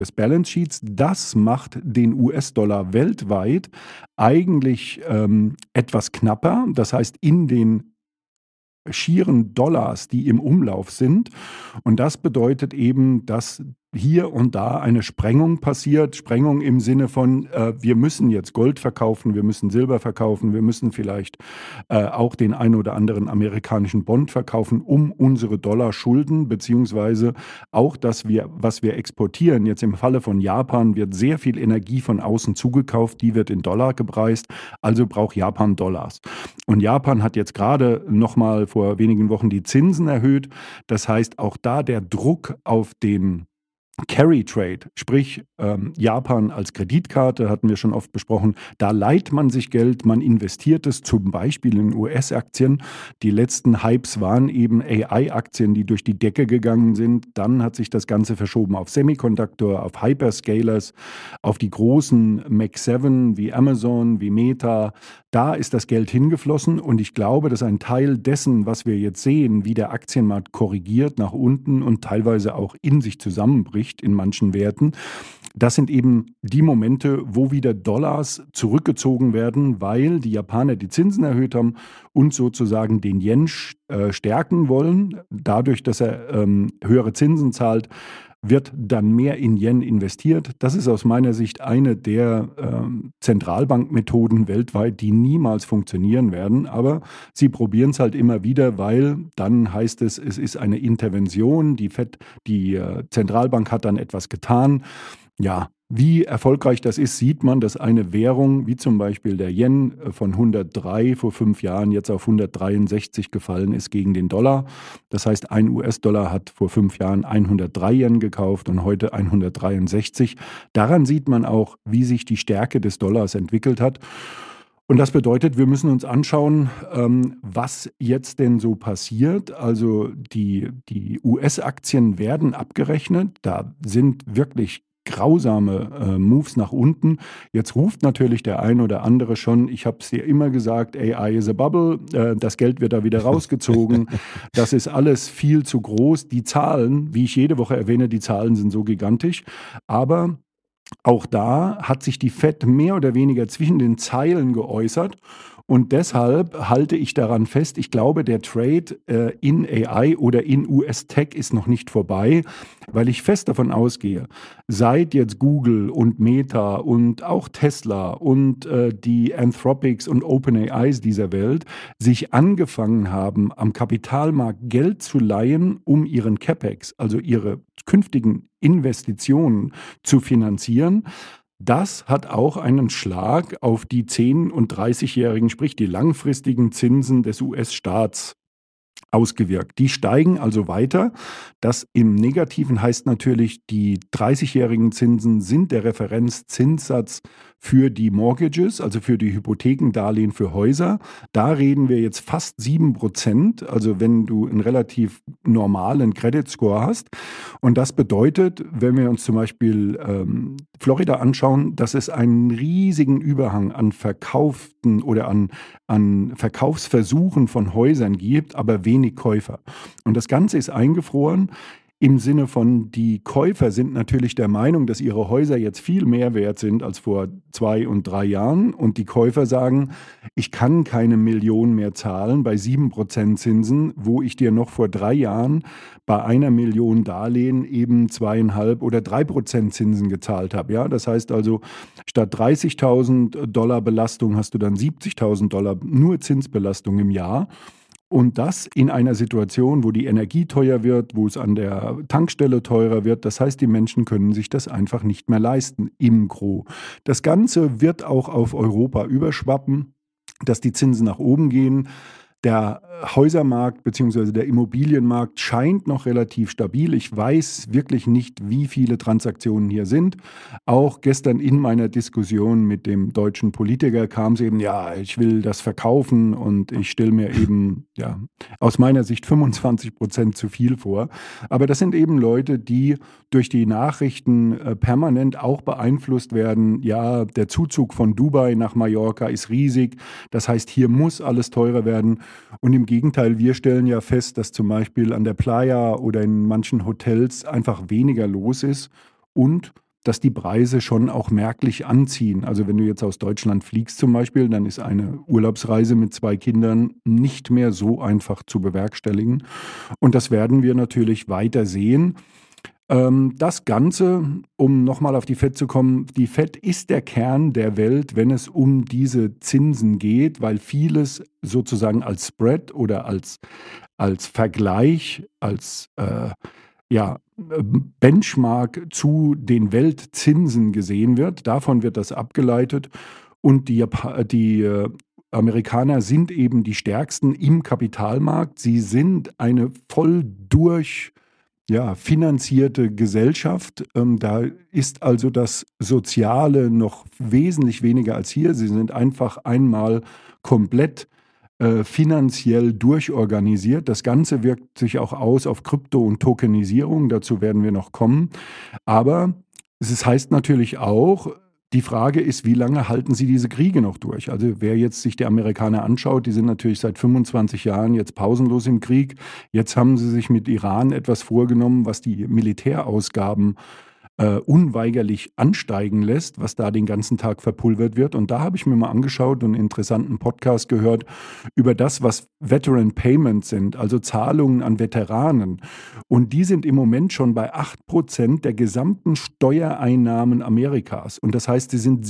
des Balance Sheets. Das macht den US-Dollar weltweit eigentlich etwas knapper. Das heißt, in den schieren Dollars, die im Umlauf sind. Und das bedeutet eben, dass hier und da eine Sprengung passiert. Sprengung im Sinne von, wir müssen jetzt Gold verkaufen, wir müssen Silber verkaufen, wir müssen vielleicht auch den ein oder anderen amerikanischen Bond verkaufen, um unsere Dollarschulden, beziehungsweise auch das, was wir exportieren. Jetzt im Falle von Japan wird sehr viel Energie von außen zugekauft, die wird in Dollar gepreist, also braucht Japan Dollars. Und Japan hat jetzt gerade nochmal vor wenigen Wochen die Zinsen erhöht. Das heißt, auch da der Druck auf den Carry Trade, sprich Japan als Kreditkarte, hatten wir schon oft besprochen, da leiht man sich Geld, man investiert es zum Beispiel in US-Aktien. Die letzten Hypes waren eben AI-Aktien, die durch die Decke gegangen sind. Dann hat sich das Ganze verschoben auf Semiconductor, auf Hyperscalers, auf die großen Mac 7 wie Amazon, wie Meta. Da ist das Geld hingeflossen und ich glaube, dass ein Teil dessen, was wir jetzt sehen, wie der Aktienmarkt korrigiert nach unten und teilweise auch in sich zusammenbricht in manchen Werten, das sind eben die Momente, wo wieder Dollars zurückgezogen werden, weil die Japaner die Zinsen erhöht haben und sozusagen den Yen stärken wollen. Dadurch, dass er höhere Zinsen zahlt, wird dann mehr in Yen investiert. Das ist aus meiner Sicht eine der Zentralbankmethoden weltweit, die niemals funktionieren werden. Aber sie probieren es halt immer wieder, weil dann heißt es, es ist eine Intervention. Die Zentralbank hat dann etwas getan. Ja, wie erfolgreich das ist, sieht man, dass eine Währung wie zum Beispiel der Yen von 103 vor 5 Jahren jetzt auf 163 gefallen ist gegen den Dollar. Das heißt, ein US-Dollar hat vor 5 Jahren 103 Yen gekauft und heute 163. Daran sieht man auch, wie sich die Stärke des Dollars entwickelt hat. Und das bedeutet, wir müssen uns anschauen, was jetzt denn so passiert. Also die US-Aktien werden abgerechnet. Da sind wirklich grausame Moves nach unten. Jetzt ruft natürlich der ein oder andere schon, ich habe es dir immer gesagt, AI is a bubble, das Geld wird da wieder rausgezogen. Das ist alles viel zu groß. Die Zahlen, wie ich jede Woche erwähne, die Zahlen sind so gigantisch. Aber auch da hat sich die Fed mehr oder weniger zwischen den Zeilen geäußert und deshalb halte ich daran fest, ich glaube, der Trade in AI oder in US-Tech ist noch nicht vorbei, weil ich fest davon ausgehe, seit jetzt Google und Meta und auch Tesla und die Anthropics und OpenAIs dieser Welt sich angefangen haben, am Kapitalmarkt Geld zu leihen, um ihren CapEx, also ihre künftigen Investitionen zu finanzieren. Das hat auch einen Schlag auf die 10- und 30-jährigen, sprich die langfristigen Zinsen des US-Staats ausgewirkt. Die steigen also weiter. Das im Negativen heißt natürlich, die 30-jährigen Zinsen sind der Referenzzinssatz für die Mortgages, also für die Hypothekendarlehen für Häuser. Da reden wir jetzt fast 7%, also wenn du einen relativ normalen Credit Score hast. Und das bedeutet, wenn wir uns zum Beispiel Florida anschauen, dass es einen riesigen Überhang an verkauften oder an Verkaufsversuchen von Häusern gibt, aber wenig Käufer. Und das Ganze ist eingefroren im Sinne von, die Käufer sind natürlich der Meinung, dass ihre Häuser jetzt viel mehr wert sind als vor 2 und 3 Jahren. Und die Käufer sagen, ich kann keine Million mehr zahlen bei 7% Zinsen, wo ich dir noch vor 3 Jahren bei 1 Million Darlehen eben 2,5 oder 3% Zinsen gezahlt habe. Ja, das heißt also, statt $30.000 Belastung hast du dann $70.000 nur Zinsbelastung im Jahr. Und das in einer Situation, wo die Energie teuer wird, wo es an der Tankstelle teurer wird. Das heißt, die Menschen können sich das einfach nicht mehr leisten im Gros. Das Ganze wird auch auf Europa überschwappen, dass die Zinsen nach oben gehen. Der Häusermarkt bzw. der Immobilienmarkt scheint noch relativ stabil. Ich weiß wirklich nicht, wie viele Transaktionen hier sind. Auch gestern in meiner Diskussion mit dem deutschen Politiker kam es eben, ja, ich will das verkaufen und ich stelle mir eben, ja, aus meiner Sicht 25% zu viel vor. Aber das sind eben Leute, die durch die Nachrichten permanent auch beeinflusst werden. Ja, der Zuzug von Dubai nach Mallorca ist riesig. Das heißt, hier muss alles teurer werden. Und im Gegenteil, wir stellen ja fest, dass zum Beispiel an der Playa oder in manchen Hotels einfach weniger los ist und dass die Preise schon auch merklich anziehen. Also wenn du jetzt aus Deutschland fliegst zum Beispiel, dann ist eine Urlaubsreise mit 2 Kindern nicht mehr so einfach zu bewerkstelligen. Und das werden wir natürlich weiter sehen. Das Ganze, um nochmal auf die Fed zu kommen, die Fed ist der Kern der Welt, wenn es um diese Zinsen geht, weil vieles sozusagen als Spread oder als Vergleich, als Benchmark zu den Weltzinsen gesehen wird. Davon wird das abgeleitet. Und die Amerikaner sind eben die stärksten im Kapitalmarkt. Sie sind eine voll durch finanzierte Gesellschaft. Da ist also das Soziale noch wesentlich weniger als hier. Sie sind einfach einmal komplett finanziell durchorganisiert. Das Ganze wirkt sich auch aus auf Krypto und Tokenisierung. Dazu werden wir noch kommen. Aber es heißt natürlich auch, die Frage ist, wie lange halten sie diese Kriege noch durch? Also wer jetzt sich die Amerikaner anschaut, die sind natürlich seit 25 Jahren jetzt pausenlos im Krieg. Jetzt haben sie sich mit Iran etwas vorgenommen, was die Militärausgaben unweigerlich ansteigen lässt, was da den ganzen Tag verpulvert wird. Und da habe ich mir mal angeschaut und einen interessanten Podcast gehört über das, was Veteran Payments sind, also Zahlungen an Veteranen. Und die sind im Moment schon bei 8% der gesamten Steuereinnahmen Amerikas. Und das heißt, sie sind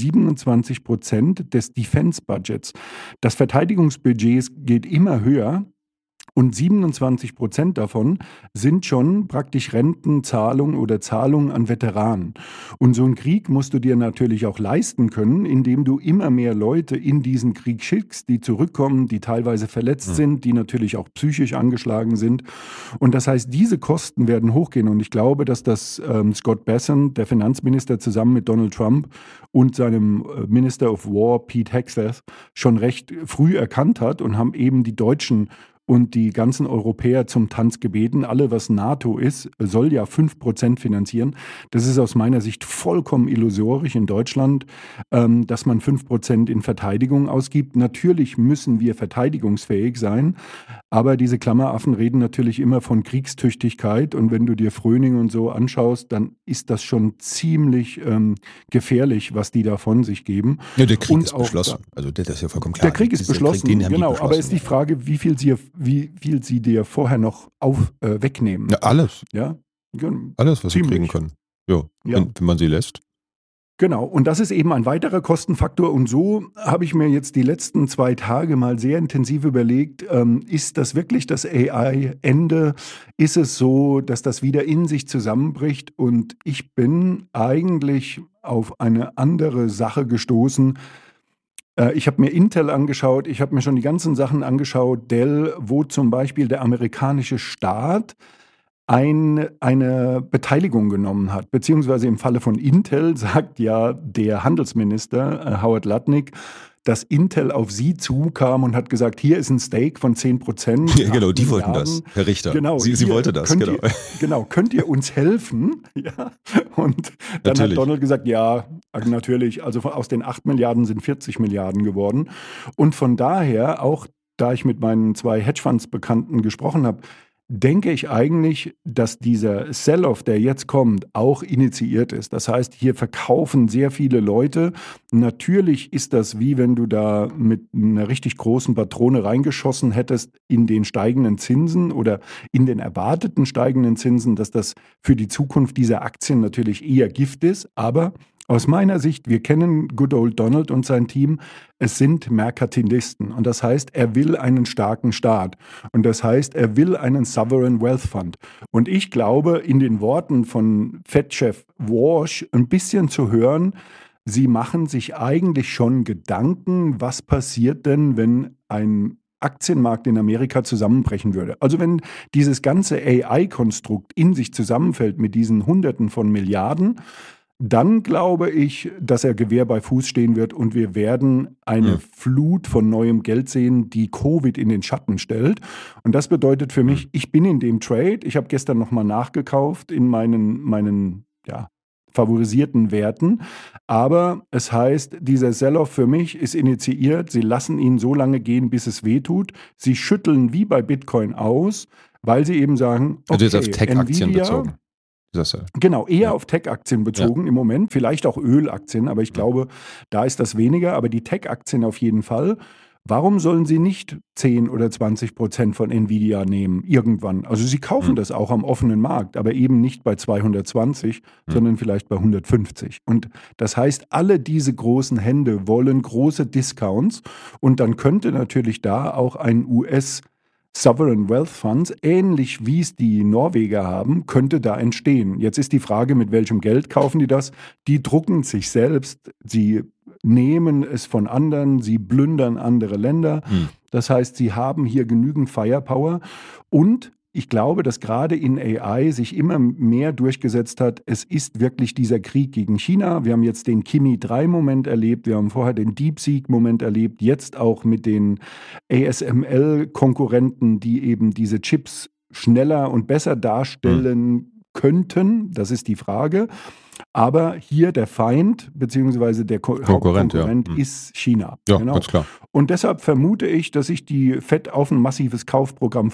27% des Defense Budgets. Das Verteidigungsbudget geht immer höher. Und 27% davon sind schon praktisch Rentenzahlungen oder Zahlungen an Veteranen. Und so einen Krieg musst du dir natürlich auch leisten können, indem du immer mehr Leute in diesen Krieg schickst, die zurückkommen, die teilweise verletzt sind, die natürlich auch psychisch angeschlagen sind. Und das heißt, diese Kosten werden hochgehen. Und ich glaube, dass das Scott Bessent, der Finanzminister, zusammen mit Donald Trump und seinem Minister of War, Pete Hegseth, schon recht früh erkannt hat und haben eben die Deutschen und die ganzen Europäer zum Tanz gebeten. Alle, was NATO ist, soll ja 5% finanzieren. Das ist aus meiner Sicht vollkommen illusorisch in Deutschland, dass man 5% in Verteidigung ausgibt. Natürlich müssen wir verteidigungsfähig sein, aber diese Klammeraffen reden natürlich immer von Kriegstüchtigkeit. Und wenn du dir Fröning und so anschaust, dann ist das schon ziemlich gefährlich, was die da von sich geben. Ja, der Krieg ist beschlossen. Also das ist ja vollkommen klar. Der Krieg ist beschlossen, genau. Aber ist die Frage, wie viel sie dir vorher noch wegnehmen. Ja, alles. Ja? Alles, was sie kriegen können. Jo, ja. Wenn man sie lässt. Genau, und das ist eben ein weiterer Kostenfaktor. Und so habe ich mir jetzt die letzten 2 Tage mal sehr intensiv überlegt, ist das wirklich das AI-Ende? Ist es so, dass das wieder in sich zusammenbricht? Und ich bin eigentlich auf eine andere Sache gestoßen. Ich habe mir Intel angeschaut, ich habe mir schon die ganzen Sachen angeschaut, Dell, wo zum Beispiel der amerikanische Staat eine Beteiligung genommen hat. Beziehungsweise im Falle von Intel sagt ja der Handelsminister Howard Lutnick, dass Intel auf sie zukam und hat gesagt, hier ist ein Stake von 10%. Ja, genau, die wollten das, Herr Richter. Genau, sie wollte das, genau. Könnt ihr uns helfen? Ja. Und dann hat Donald gesagt, ja, natürlich, also aus den 8 Milliarden sind 40 Milliarden geworden. Und von daher, auch da ich mit meinen 2 Hedgefonds-Bekannten gesprochen habe, denke ich eigentlich, dass dieser Sell-off, der jetzt kommt, auch initiiert ist. Das heißt, hier verkaufen sehr viele Leute. Natürlich ist das wie wenn du da mit einer richtig großen Patrone reingeschossen hättest in den steigenden Zinsen oder in den erwarteten steigenden Zinsen, dass das für die Zukunft dieser Aktien natürlich eher Gift ist. Aber aus meiner Sicht, wir kennen Good Old Donald und sein Team, es sind Merkantilisten. Und das heißt, er will einen starken Staat. Und das heißt, er will einen Sovereign Wealth Fund. Und ich glaube, in den Worten von Fed-Chef Walsh ein bisschen zu hören, sie machen sich eigentlich schon Gedanken, was passiert denn, wenn ein Aktienmarkt in Amerika zusammenbrechen würde. Also wenn dieses ganze AI-Konstrukt in sich zusammenfällt mit diesen Hunderten von Milliarden, dann glaube ich, dass er Gewehr bei Fuß stehen wird und wir werden eine Flut von neuem Geld sehen, die Covid in den Schatten stellt. Und das bedeutet für mich, ich bin in dem Trade. Ich habe gestern nochmal nachgekauft in meinen favorisierten Werten. Aber es heißt, dieser Sell-off für mich ist initiiert. Sie lassen ihn so lange gehen, bis es wehtut. Sie schütteln wie bei Bitcoin aus, weil sie eben sagen, okay, also jetzt auf Tech-Aktien bezogen. Genau, eher auf Tech-Aktien bezogen im Moment, vielleicht auch Ölaktien, aber ich glaube, da ist das weniger, aber die Tech-Aktien auf jeden Fall. Warum sollen sie nicht 10 oder 20% von Nvidia nehmen irgendwann? Also sie kaufen das auch am offenen Markt, aber eben nicht bei 220, sondern vielleicht bei 150. Und das heißt, alle diese großen Hände wollen große Discounts und dann könnte natürlich da auch ein US Sovereign Wealth Funds, ähnlich wie es die Norweger haben, könnte da entstehen. Jetzt ist die Frage, mit welchem Geld kaufen die das? Die drucken sich selbst, sie nehmen es von anderen, sie plündern andere Länder. Das heißt, sie haben hier genügend Firepower und ich glaube, dass gerade in AI sich immer mehr durchgesetzt hat, es ist wirklich dieser Krieg gegen China. Wir haben jetzt den Kimi 3-Moment erlebt, wir haben vorher den DeepSeek-Moment erlebt, jetzt auch mit den ASML-Konkurrenten, die eben diese Chips schneller und besser darstellen könnten. Das ist die Frage. Aber hier der Feind, beziehungsweise der Hauptkonkurrent ist China. Ja, genau. Ganz klar. Und deshalb vermute ich, dass sich die FED auf ein massives Kaufprogramm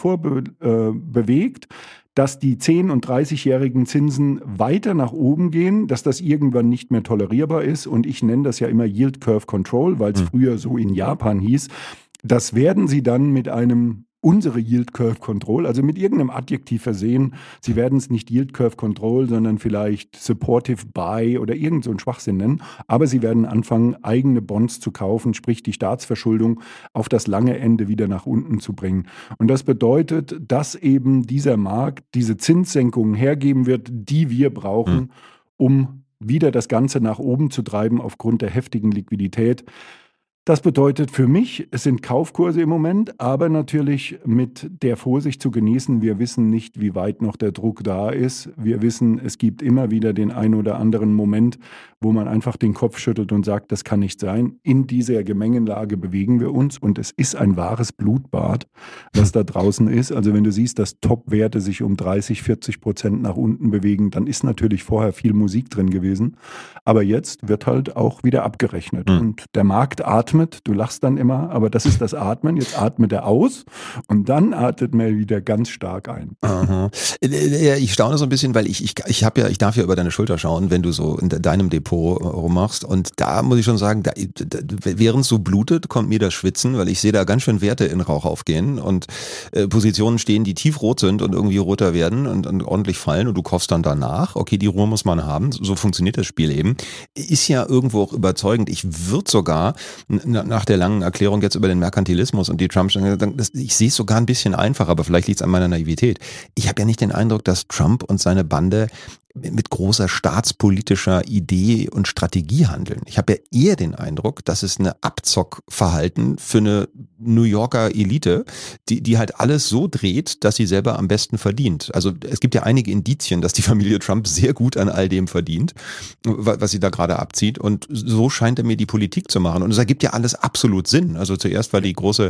vorbewegt, dass die 10- und 30-jährigen Zinsen weiter nach oben gehen, dass das irgendwann nicht mehr tolerierbar ist. Und ich nenne das ja immer Yield Curve Control, weil es früher so in Japan hieß. Das werden sie dann mit einem unsere Yield Curve Control, also mit irgendeinem Adjektiv versehen. Sie werden es nicht Yield Curve Control, sondern vielleicht Supportive Buy oder irgend so einen Schwachsinn nennen. Aber sie werden anfangen, eigene Bonds zu kaufen, sprich die Staatsverschuldung auf das lange Ende wieder nach unten zu bringen. Und das bedeutet, dass eben dieser Markt diese Zinssenkungen hergeben wird, die wir brauchen, um wieder das Ganze nach oben zu treiben aufgrund der heftigen Liquidität. Das bedeutet für mich, es sind Kaufkurse im Moment, aber natürlich mit der Vorsicht zu genießen. Wir wissen nicht, wie weit noch der Druck da ist. Wir wissen, es gibt immer wieder den einen oder anderen Moment, wo man einfach den Kopf schüttelt und sagt, das kann nicht sein. In dieser Gemengenlage bewegen wir uns und es ist ein wahres Blutbad, was da draußen ist. Also wenn du siehst, dass Top-Werte sich um 30-40% nach unten bewegen, dann ist natürlich vorher viel Musik drin gewesen. Aber jetzt wird halt auch wieder abgerechnet und der Markt atmet. Du lachst dann immer, aber das ist das Atmen. Jetzt atmet er aus und dann atmet er wieder ganz stark ein. Aha. Ich staune so ein bisschen, weil ich darf ja über deine Schulter schauen, wenn du so in deinem Depot rummachst. Und da muss ich schon sagen, während es so blutet, kommt mir das Schwitzen, weil ich sehe da ganz schön Werte in Rauch aufgehen und Positionen stehen, die tiefrot sind und irgendwie roter werden und ordentlich fallen und du kaufst dann danach. Okay, die Ruhe muss man haben. So funktioniert das Spiel eben. Ist ja irgendwo auch überzeugend. Ich würde sogar nach der langen Erklärung jetzt über den Merkantilismus und die Trump, ich sehe es sogar ein bisschen einfacher, aber vielleicht liegt es an meiner Naivität. Ich habe ja nicht den Eindruck, dass Trump und seine Bande mit großer staatspolitischer Idee und Strategie handeln. Ich habe ja eher den Eindruck, dass es eine Abzockverhalten für eine New Yorker Elite, die halt alles so dreht, dass sie selber am besten verdient. Also es gibt ja einige Indizien, dass die Familie Trump sehr gut an all dem verdient, was sie da gerade abzieht. Und so scheint er mir die Politik zu machen. Und es ergibt ja alles absolut Sinn. Also zuerst war die große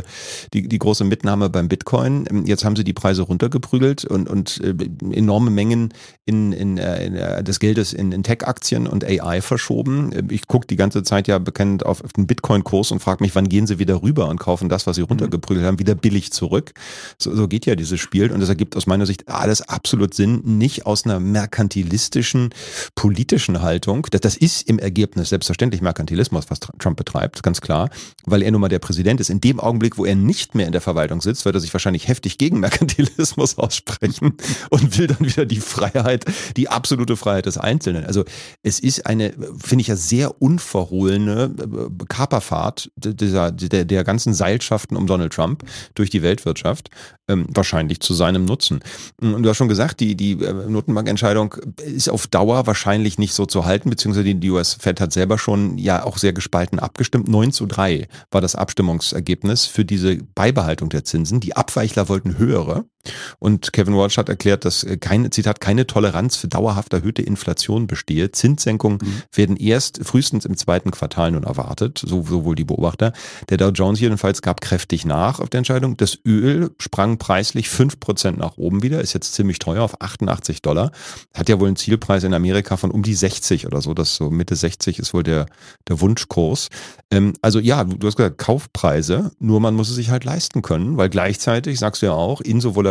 Mitnahme beim Bitcoin. Jetzt haben sie die Preise runtergeprügelt und enorme Mengen des Geldes in Tech-Aktien und AI verschoben. Ich gucke die ganze Zeit ja bekennend auf den Bitcoin-Kurs und frage mich, wann gehen sie wieder rüber und kaufen das, was sie runtergeprügelt haben, wieder billig zurück. So geht ja dieses Spiel und das ergibt aus meiner Sicht alles absolut Sinn, nicht aus einer merkantilistischen, politischen Haltung. Das ist im Ergebnis selbstverständlich Merkantilismus, was Trump betreibt, ganz klar, weil er nun mal der Präsident ist. In dem Augenblick, wo er nicht mehr in der Verwaltung sitzt, wird er sich wahrscheinlich heftig gegen Merkantilismus aussprechen und will dann wieder die Freiheit, die absolute Freiheit des Einzelnen. Also es ist eine, finde ich ja, sehr unverhohlene Kaperfahrt der ganzen Seilschaften um Donald Trump durch die Weltwirtschaft, wahrscheinlich zu seinem Nutzen. Und du hast schon gesagt, die Notenbankentscheidung ist auf Dauer wahrscheinlich nicht so zu halten, beziehungsweise die US-Fed hat selber schon ja auch sehr gespalten abgestimmt. 9:3 war das Abstimmungsergebnis für diese Beibehaltung der Zinsen. Die Abweichler wollten höhere. Und Kevin Walsh hat erklärt, dass keine Toleranz für dauerhaft erhöhte Inflation bestehe. Zinssenkungen werden erst frühestens im zweiten Quartal nun erwartet, so wohl die Beobachter. Der Dow Jones jedenfalls gab kräftig nach auf der Entscheidung. Das Öl sprang preislich 5% nach oben wieder, ist jetzt ziemlich teuer auf $88. Hat ja wohl einen Zielpreis in Amerika von um die 60 oder so, das so Mitte 60 ist wohl der Wunschkurs. Also ja, du hast gesagt, Kaufpreise, nur man muss es sich halt leisten können, weil gleichzeitig, sagst du ja auch, in so volatilen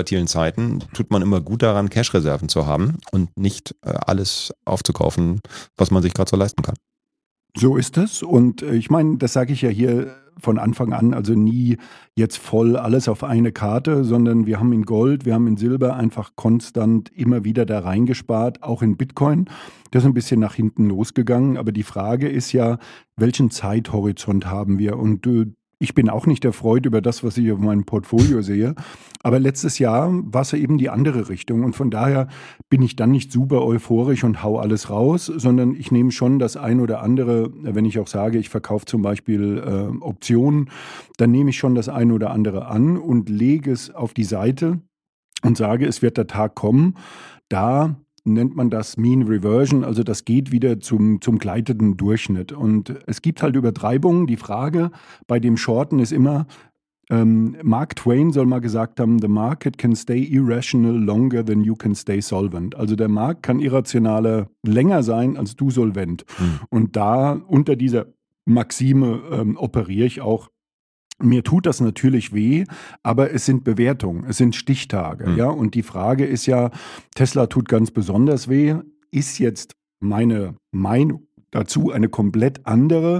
volatilen Zeiten tut man immer gut daran, Cash-Reserven zu haben und nicht alles aufzukaufen, was man sich gerade so leisten kann. So ist es. Und ich meine, das sage ich ja hier von Anfang an, also nie jetzt voll alles auf eine Karte, sondern wir haben in Gold, wir haben in Silber einfach konstant immer wieder da reingespart, auch in Bitcoin. Das ist ein bisschen nach hinten losgegangen. Aber die Frage ist ja, welchen Zeithorizont haben wir? Und ich bin auch nicht erfreut über das, was ich auf meinem Portfolio sehe. Aber letztes Jahr war es ja eben die andere Richtung. Und von daher bin ich dann nicht super euphorisch und hau alles raus, sondern ich nehme schon das ein oder andere, wenn ich auch sage, ich verkaufe zum Beispiel Optionen, dann nehme ich schon das ein oder andere an und lege es auf die Seite und sage, es wird der Tag kommen, da nennt man das Mean Reversion, also das geht wieder zum gleitenden Durchschnitt. Und es gibt halt Übertreibungen. Die Frage bei dem Shorten ist immer, Mark Twain soll mal gesagt haben, the market can stay irrational longer than you can stay solvent. Also der Markt kann irrationaler länger sein als du solvent. Und da unter dieser Maxime operiere ich auch. Mir tut das natürlich weh, aber es sind Bewertungen, es sind Stichtage. Ja? Und die Frage ist ja, Tesla tut ganz besonders weh. Ist jetzt meine Meinung dazu eine komplett andere?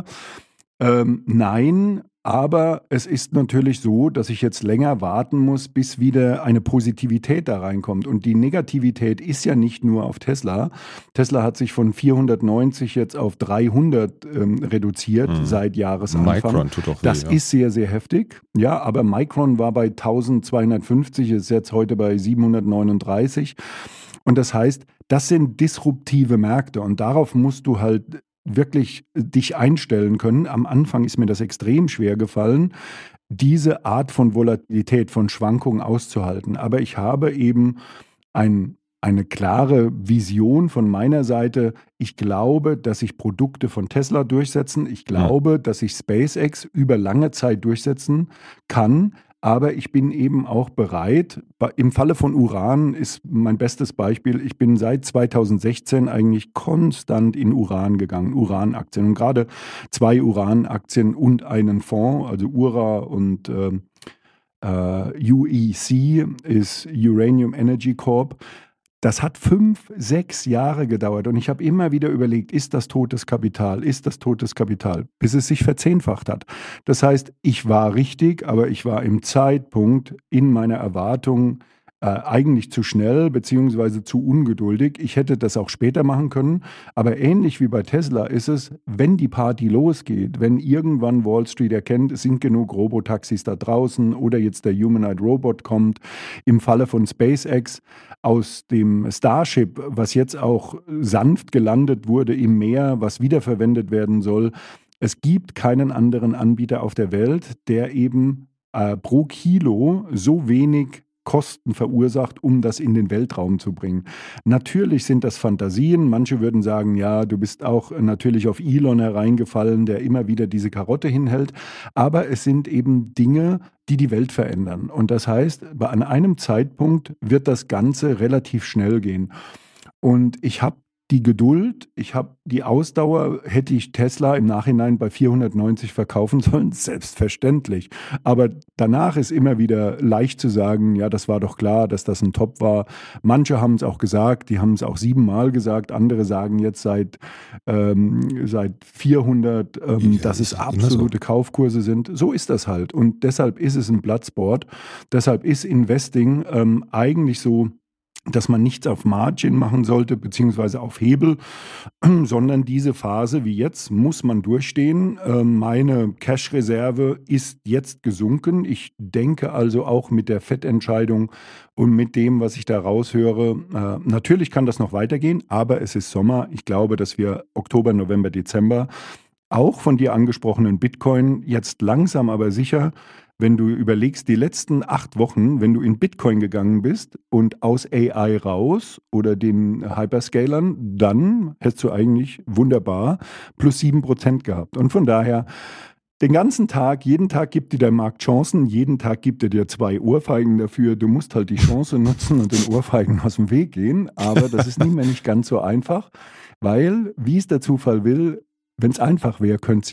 Nein, aber es ist natürlich so, dass ich jetzt länger warten muss, bis wieder eine Positivität da reinkommt. Und die Negativität ist ja nicht nur auf Tesla. Tesla hat sich von 490 jetzt auf 300 reduziert seit Jahresanfang. Micron tut auch weh, das ist sehr, sehr heftig. Ja, aber Micron war bei 1250, ist jetzt heute bei 739. Und das heißt, das sind disruptive Märkte und darauf musst du halt wirklich dich einstellen können. Am Anfang ist mir das extrem schwer gefallen, diese Art von Volatilität, von Schwankungen auszuhalten. Aber ich habe eben eine klare Vision von meiner Seite. Ich glaube, dass sich Produkte von Tesla durchsetzen. Ich glaube, dass sich SpaceX über lange Zeit durchsetzen kann. Aber ich bin eben auch bereit, im Falle von Uran ist mein bestes Beispiel, ich bin seit 2016 eigentlich konstant in Uran gegangen, Uranaktien. Und gerade 2 Uranaktien und einen Fonds, also URA und UEC ist Uranium Energy Corp. Das hat 5, 6 Jahre gedauert und ich habe immer wieder überlegt, ist das totes Kapital, bis es sich verzehnfacht hat. Das heißt, ich war richtig, aber ich war im Zeitpunkt in meiner Erwartung eigentlich zu schnell bzw. zu ungeduldig. Ich hätte das auch später machen können, aber ähnlich wie bei Tesla ist es, wenn die Party losgeht, wenn irgendwann Wall Street erkennt, es sind genug Robotaxis da draußen oder jetzt der Humanoid Robot kommt, im Falle von SpaceX aus dem Starship, was jetzt auch sanft gelandet wurde im Meer, was wiederverwendet werden soll. Es gibt keinen anderen Anbieter auf der Welt, der eben pro Kilo so wenig Kosten verursacht, um das in den Weltraum zu bringen. Natürlich sind das Fantasien. Manche würden sagen, ja, du bist auch natürlich auf Elon hereingefallen, der immer wieder diese Karotte hinhält. Aber es sind eben Dinge, die die Welt verändern. Und das heißt, an einem Zeitpunkt wird das Ganze relativ schnell gehen. Und ich habe die Geduld, ich habe die Ausdauer, hätte ich Tesla im Nachhinein bei 490 verkaufen sollen, selbstverständlich. Aber danach ist immer wieder leicht zu sagen, ja, das war doch klar, dass das ein Top war. Manche haben es auch gesagt, die haben es auch 7-mal gesagt, andere sagen jetzt seit 400, dass es absolute Kaufkurse sind. So ist das halt und deshalb ist es ein Bloodsport. Deshalb ist Investing eigentlich so, dass man nichts auf Margin machen sollte, beziehungsweise auf Hebel, sondern diese Phase wie jetzt muss man durchstehen. Meine Cash-Reserve ist jetzt gesunken. Ich denke also auch mit der FED-Entscheidung und mit dem, was ich da raushöre, natürlich kann das noch weitergehen, aber es ist Sommer. Ich glaube, dass wir Oktober, November, Dezember auch von dir angesprochenen Bitcoin jetzt langsam aber sicher, wenn du überlegst, die letzten 8 Wochen, wenn du in Bitcoin gegangen bist und aus AI raus oder den Hyperscalern, dann hättest du eigentlich wunderbar plus 7% gehabt. Und von daher, den ganzen Tag, jeden Tag gibt dir der Markt Chancen, jeden Tag gibt er dir 2 Ohrfeigen dafür. Du musst halt die Chance nutzen und den Ohrfeigen aus dem Weg gehen. Aber das ist nicht ganz so einfach, weil, wie es der Zufall will, wenn es einfach wäre, könnte es jeder.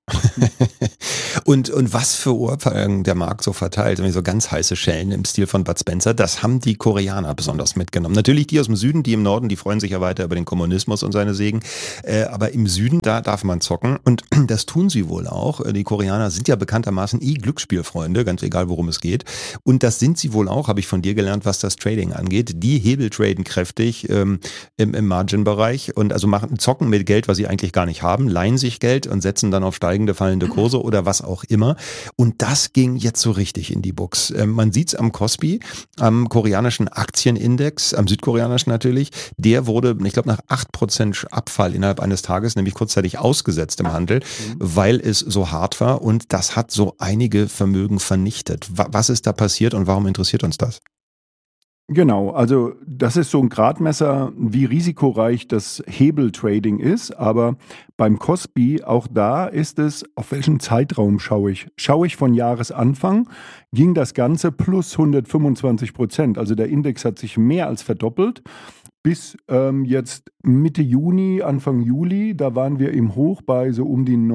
Und was für Ohrfeigen der Markt so verteilt, so ganz heiße Schellen im Stil von Bud Spencer, das haben die Koreaner besonders mitgenommen. Natürlich die aus dem Süden, die im Norden, die freuen sich ja weiter über den Kommunismus und seine Segen. Aber im Süden, da darf man zocken und das tun sie wohl auch. Die Koreaner sind ja bekanntermaßen Glücksspielfreunde, ganz egal worum es geht. Und das sind sie wohl auch, habe ich von dir gelernt, was das Trading angeht. Die hebeltraden kräftig im Margin-Bereich und also zocken mit Geld, was sie eigentlich gar nicht haben, leihen sich Geld und setzen dann auf steigende, fallende Kurse oder was auch immer. Und das ging jetzt so richtig in die Buchs. Man sieht es am Kospi, am koreanischen Aktienindex, am südkoreanischen natürlich. Der wurde, ich glaube, nach 8% Abfall innerhalb eines Tages, nämlich kurzzeitig ausgesetzt im Handel, weil es so hart war. Und das hat so einige Vermögen vernichtet. Was ist da passiert und warum interessiert uns das? Genau, also das ist so ein Gradmesser, wie risikoreich das Hebeltrading ist, aber beim Kospi, auch da ist es, auf welchen Zeitraum schaue ich? Schaue ich von Jahresanfang, ging das Ganze plus 125%, also der Index hat sich mehr als verdoppelt. Bis jetzt Mitte Juni, Anfang Juli, da waren wir im Hoch bei so um die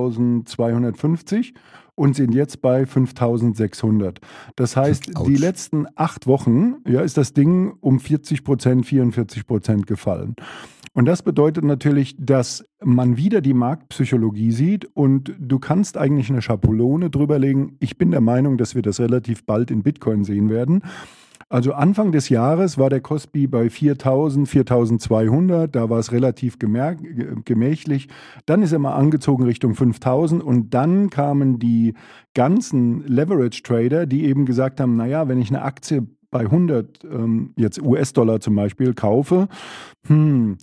9.250 und sind jetzt bei 5.600. Das heißt, die letzten 8 Wochen ist das Ding um 40%, 44% gefallen. Und das bedeutet natürlich, dass man wieder die Marktpsychologie sieht und du kannst eigentlich eine Schabulone drüber legen. Ich bin der Meinung, dass wir das relativ bald in Bitcoin sehen werden. Also Anfang des Jahres war der Kospi bei 4.000, 4.200, da war es relativ gemächlich. Dann ist er mal angezogen Richtung 5.000 und dann kamen die ganzen Leverage-Trader, die eben gesagt haben, naja, wenn ich eine Aktie bei 100 jetzt US-Dollar zum Beispiel kaufe, dann,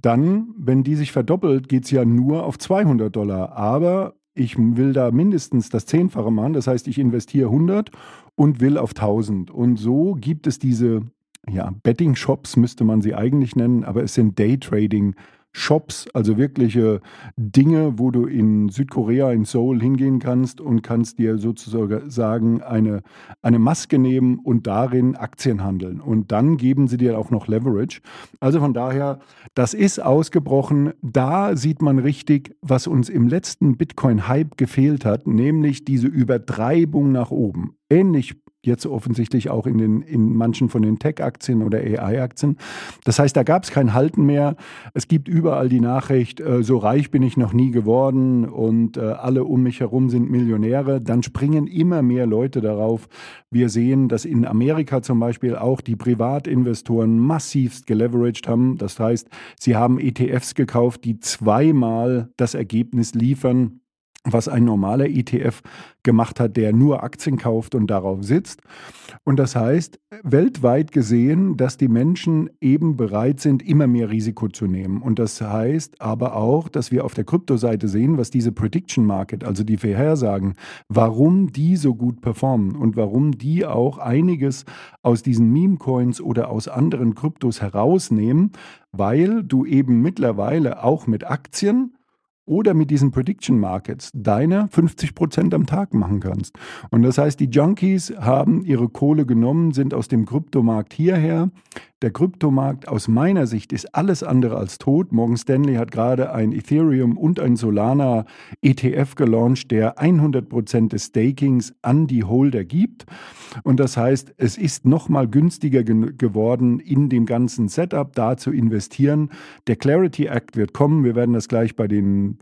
wenn die sich verdoppelt, geht es ja nur auf $200. Aber ich will da mindestens das 10-fache machen, das heißt, ich investiere 100 und will auf 1000. Und so gibt es diese Betting-Shops, müsste man sie eigentlich nennen, aber es sind Day-Trading-Shops, also wirkliche Dinge, wo du in Südkorea, in Seoul hingehen kannst und kannst dir sozusagen eine Maske nehmen und darin Aktien handeln. Und dann geben sie dir auch noch Leverage. Also von daher, das ist ausgebrochen. Da sieht man richtig, was uns im letzten Bitcoin-Hype gefehlt hat, nämlich diese Übertreibung nach oben. Ähnlich jetzt offensichtlich auch in manchen von den Tech-Aktien oder AI-Aktien. Das heißt, da gab es kein Halten mehr. Es gibt überall die Nachricht, so reich bin ich noch nie geworden und alle um mich herum sind Millionäre. Dann springen immer mehr Leute darauf. Wir sehen, dass in Amerika zum Beispiel auch die Privatinvestoren massivst geleveraged haben. Das heißt, sie haben ETFs gekauft, die 2-mal das Ergebnis liefern, was ein normaler ETF gemacht hat, der nur Aktien kauft und darauf sitzt. Und das heißt, weltweit gesehen, dass die Menschen eben bereit sind, immer mehr Risiko zu nehmen. Und das heißt aber auch, dass wir auf der Kryptoseite sehen, was diese Prediction Market, also die Vorhersagen, warum die so gut performen und warum die auch einiges aus diesen Meme-Coins oder aus anderen Kryptos herausnehmen, weil du eben mittlerweile auch mit Aktien oder mit diesen Prediction Markets deine 50% am Tag machen kannst. Und das heißt, die Junkies haben ihre Kohle genommen, sind aus dem Kryptomarkt hierher. Der Kryptomarkt aus meiner Sicht ist alles andere als tot. Morgan Stanley hat gerade ein Ethereum und ein Solana ETF gelauncht, der 100% des Stakings an die Holder gibt. Und das heißt, es ist nochmal günstiger geworden, in dem ganzen Setup da zu investieren. Der Clarity Act wird kommen. Wir werden das gleich bei den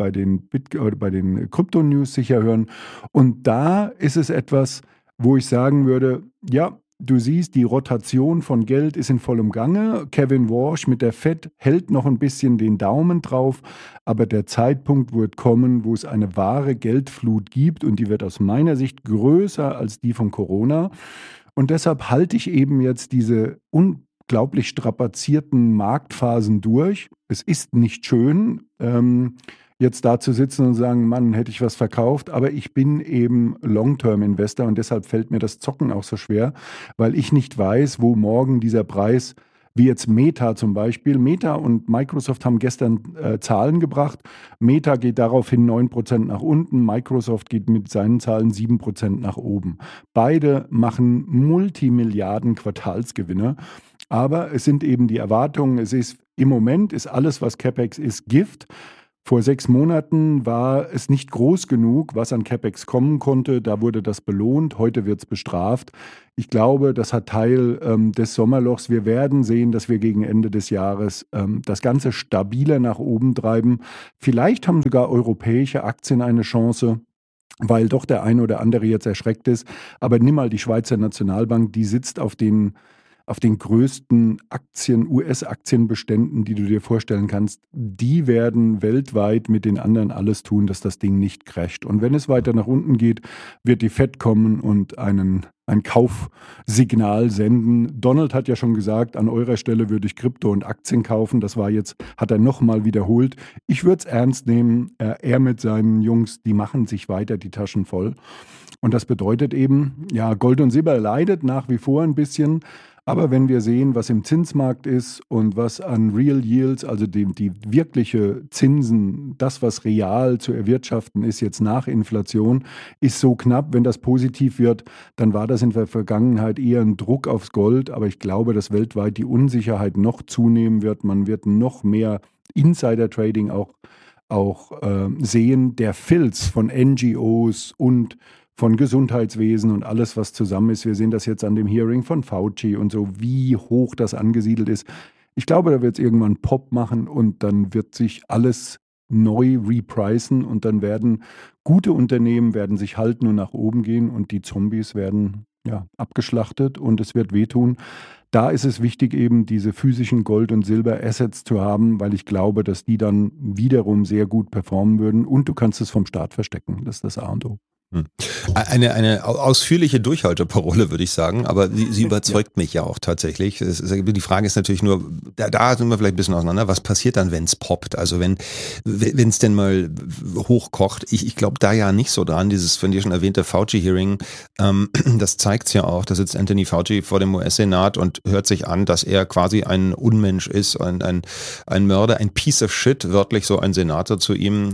Krypto-News sicher hören. Und da ist es etwas, wo ich sagen würde, ja, du siehst, die Rotation von Geld ist in vollem Gange. Kevin Walsh mit der Fed hält noch ein bisschen den Daumen drauf, aber der Zeitpunkt wird kommen, wo es eine wahre Geldflut gibt und die wird aus meiner Sicht größer als die von Corona. Und deshalb halte ich eben jetzt diese unglaublich strapazierten Marktphasen durch. Es ist nicht schön, jetzt da zu sitzen und sagen, Mann, hätte ich was verkauft, aber ich bin eben Long-Term-Investor und deshalb fällt mir das Zocken auch so schwer, weil ich nicht weiß, wo morgen dieser Preis, wie jetzt Meta zum Beispiel, Meta und Microsoft haben gestern Zahlen gebracht, Meta geht daraufhin 9% nach unten, Microsoft geht mit seinen Zahlen 7% nach oben. Beide machen Multimilliarden Quartalsgewinne, aber es sind eben die Erwartungen, es ist im Moment ist alles, was CapEx ist, Gift. Vor 6 Monaten war es nicht groß genug, was an CapEx kommen konnte. Da wurde das belohnt. Heute wird es bestraft. Ich glaube, das hat Teil des Sommerlochs. Wir werden sehen, dass wir gegen Ende des Jahres das Ganze stabiler nach oben treiben. Vielleicht haben sogar europäische Aktien eine Chance, weil doch der eine oder andere jetzt erschreckt ist. Aber nimm mal die Schweizer Nationalbank, die sitzt auf den größten US-Aktienbeständen, die du dir vorstellen kannst. Die werden weltweit mit den anderen alles tun, dass das Ding nicht crasht. Und wenn es weiter nach unten geht, wird die Fed kommen und ein Kaufsignal senden. Donald hat ja schon gesagt, an eurer Stelle würde ich Krypto und Aktien kaufen. Das war jetzt, hat er nochmal wiederholt. Ich würde es ernst nehmen. Er mit seinen Jungs, die machen sich weiter die Taschen voll. Und das bedeutet eben, ja, Gold und Silber leidet nach wie vor ein bisschen. Aber wenn wir sehen, was im Zinsmarkt ist und was an Real Yields, also die wirkliche Zinsen, das, was real zu erwirtschaften ist jetzt nach Inflation, ist so knapp. Wenn das positiv wird, dann war das in der Vergangenheit eher ein Druck aufs Gold. Aber ich glaube, dass weltweit die Unsicherheit noch zunehmen wird. Man wird noch mehr Insider-Trading auch sehen. Der Filz von NGOs und von Gesundheitswesen und alles, was zusammen ist. Wir sehen das jetzt an dem Hearing von Fauci und so, wie hoch das angesiedelt ist. Ich glaube, da wird es irgendwann Pop machen und dann wird sich alles neu repricen und dann werden gute Unternehmen werden sich halten und nach oben gehen und die Zombies werden abgeschlachtet und es wird wehtun. Da ist es wichtig, eben diese physischen Gold- und Silber-Assets zu haben, weil ich glaube, dass die dann wiederum sehr gut performen würden und du kannst es vom Staat verstecken. Das ist das A und O. Eine ausführliche Durchhalteparole, würde ich sagen, aber sie überzeugt mich ja auch tatsächlich. Die Frage ist natürlich nur, da sind wir vielleicht ein bisschen auseinander, was passiert dann, wenn es poppt? Also wenn es denn mal hochkocht. Ich glaube da ja nicht so dran, dieses von dir schon erwähnte Fauci-Hearing, das zeigt es ja auch, da sitzt Anthony Fauci vor dem US-Senat und hört sich an, dass er quasi ein Unmensch ist, ein Mörder, ein Piece of Shit, wörtlich so ein Senator zu ihm,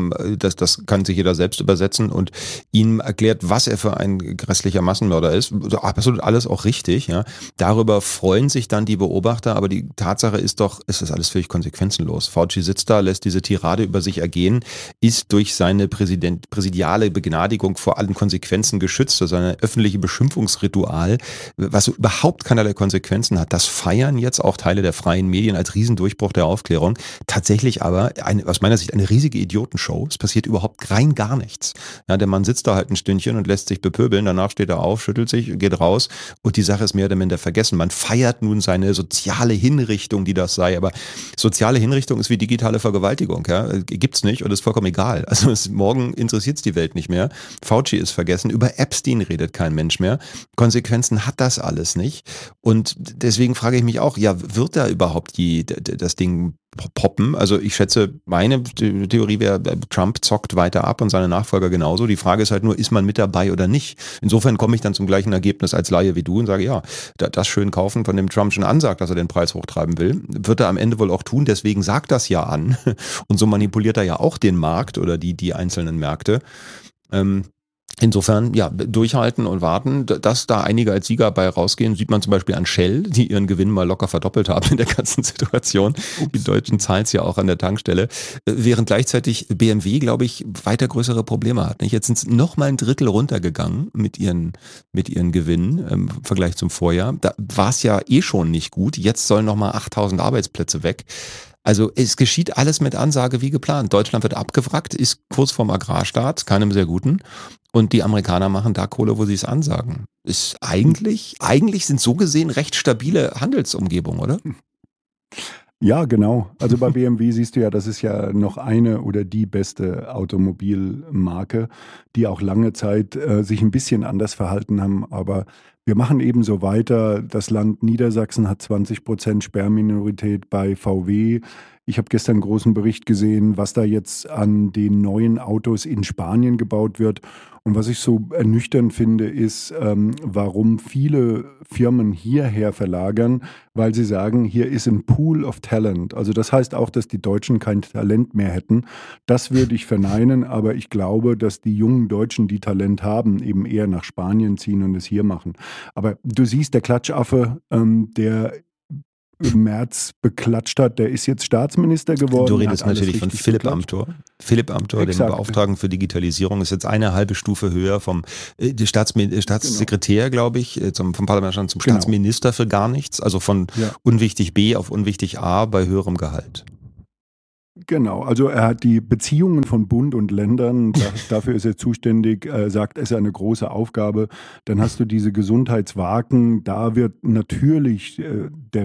das kann sich jeder selbst übersetzen und ihm erklärt, was er für ein grässlicher Massenmörder ist. Absolut alles auch richtig. Ja. Darüber freuen sich dann die Beobachter, aber die Tatsache ist doch, es ist alles völlig konsequenzenlos. Fauci sitzt da, lässt diese Tirade über sich ergehen, ist durch seine präsidiale Begnadigung vor allen Konsequenzen geschützt, also ein öffentliches Beschimpfungsritual, was überhaupt keinerlei Konsequenzen hat. Das feiern jetzt auch Teile der freien Medien als Riesendurchbruch der Aufklärung. Tatsächlich aber aus meiner Sicht eine riesige Idiotenshow. Es passiert überhaupt rein gar nichts. Ja, der Mann sitzt da halt ein Stündchen und lässt sich bepöbeln, danach steht er auf, schüttelt sich, geht raus und die Sache ist mehr oder minder vergessen. Man feiert nun seine soziale Hinrichtung, die das sei, aber soziale Hinrichtung ist wie digitale Vergewaltigung, ja, gibt's nicht und ist vollkommen egal. Also morgen interessiert es die Welt nicht mehr. Fauci ist vergessen, über Epstein redet kein Mensch mehr. Konsequenzen hat das alles nicht und deswegen frage ich mich auch, ja, wird da überhaupt das Ding poppen? Also ich schätze, meine Theorie wäre, Trump zockt weiter ab und seine Nachfolger genauso. Die Frage ist halt nur, ist man mit dabei oder nicht? Insofern komme ich dann zum gleichen Ergebnis als Laie wie du und sage, ja, das schön kaufen, von dem Trump schon ansagt, dass er den Preis hochtreiben will, wird er am Ende wohl auch tun. Deswegen sagt das ja an und so manipuliert er ja auch den Markt oder die einzelnen Märkte. Insofern, ja, durchhalten und warten, dass da einige als Sieger bei rausgehen, sieht man zum Beispiel an Shell, die ihren Gewinn mal locker verdoppelt haben in der ganzen Situation. Die Deutschen zahlen es ja auch an der Tankstelle. Während gleichzeitig BMW, glaube ich, weiter größere Probleme hat. Jetzt sind es noch mal ein Drittel runtergegangen mit ihren Gewinnen im Vergleich zum Vorjahr. Da war es ja eh schon nicht gut. Jetzt sollen noch mal 8.000 Arbeitsplätze weg. Also es geschieht alles mit Ansage wie geplant. Deutschland wird abgewrackt, ist kurz vorm Agrarstaat, keinem sehr guten. Und die Amerikaner machen da Kohle, wo sie es ansagen. Ist eigentlich sind so gesehen recht stabile Handelsumgebungen, oder? Ja, genau. Also bei BMW siehst du ja, das ist ja noch eine oder die beste Automobilmarke, die auch lange Zeit sich ein bisschen anders verhalten haben. Aber wir machen eben so weiter. Das Land Niedersachsen hat 20% Sperrminorität bei VW. Ich habe gestern einen großen Bericht gesehen, was da jetzt an den neuen Autos in Spanien gebaut wird. Und was ich so ernüchternd finde, ist, warum viele Firmen hierher verlagern, weil sie sagen, hier ist ein Pool of Talent. Also das heißt auch, dass die Deutschen kein Talent mehr hätten. Das würde ich verneinen, aber ich glaube, dass die jungen Deutschen, die Talent haben, eben eher nach Spanien ziehen und es hier machen. Aber du siehst, der Klatschaffe, der Merz beklatscht hat, der ist jetzt Staatsminister geworden. Du redest natürlich von Philipp Amthor. Philipp Amthor, dem Beauftragten für Digitalisierung, ist jetzt eine halbe Stufe höher vom Staatssekretär, glaube ich, vom Parlament zum Staatsminister für gar nichts, also von unwichtig B auf unwichtig A bei höherem Gehalt. Genau, also er hat die Beziehungen von Bund und Ländern, dafür ist er zuständig, sagt, es ist eine große Aufgabe. Dann hast du diese Gesundheitswagen, da wird natürlich der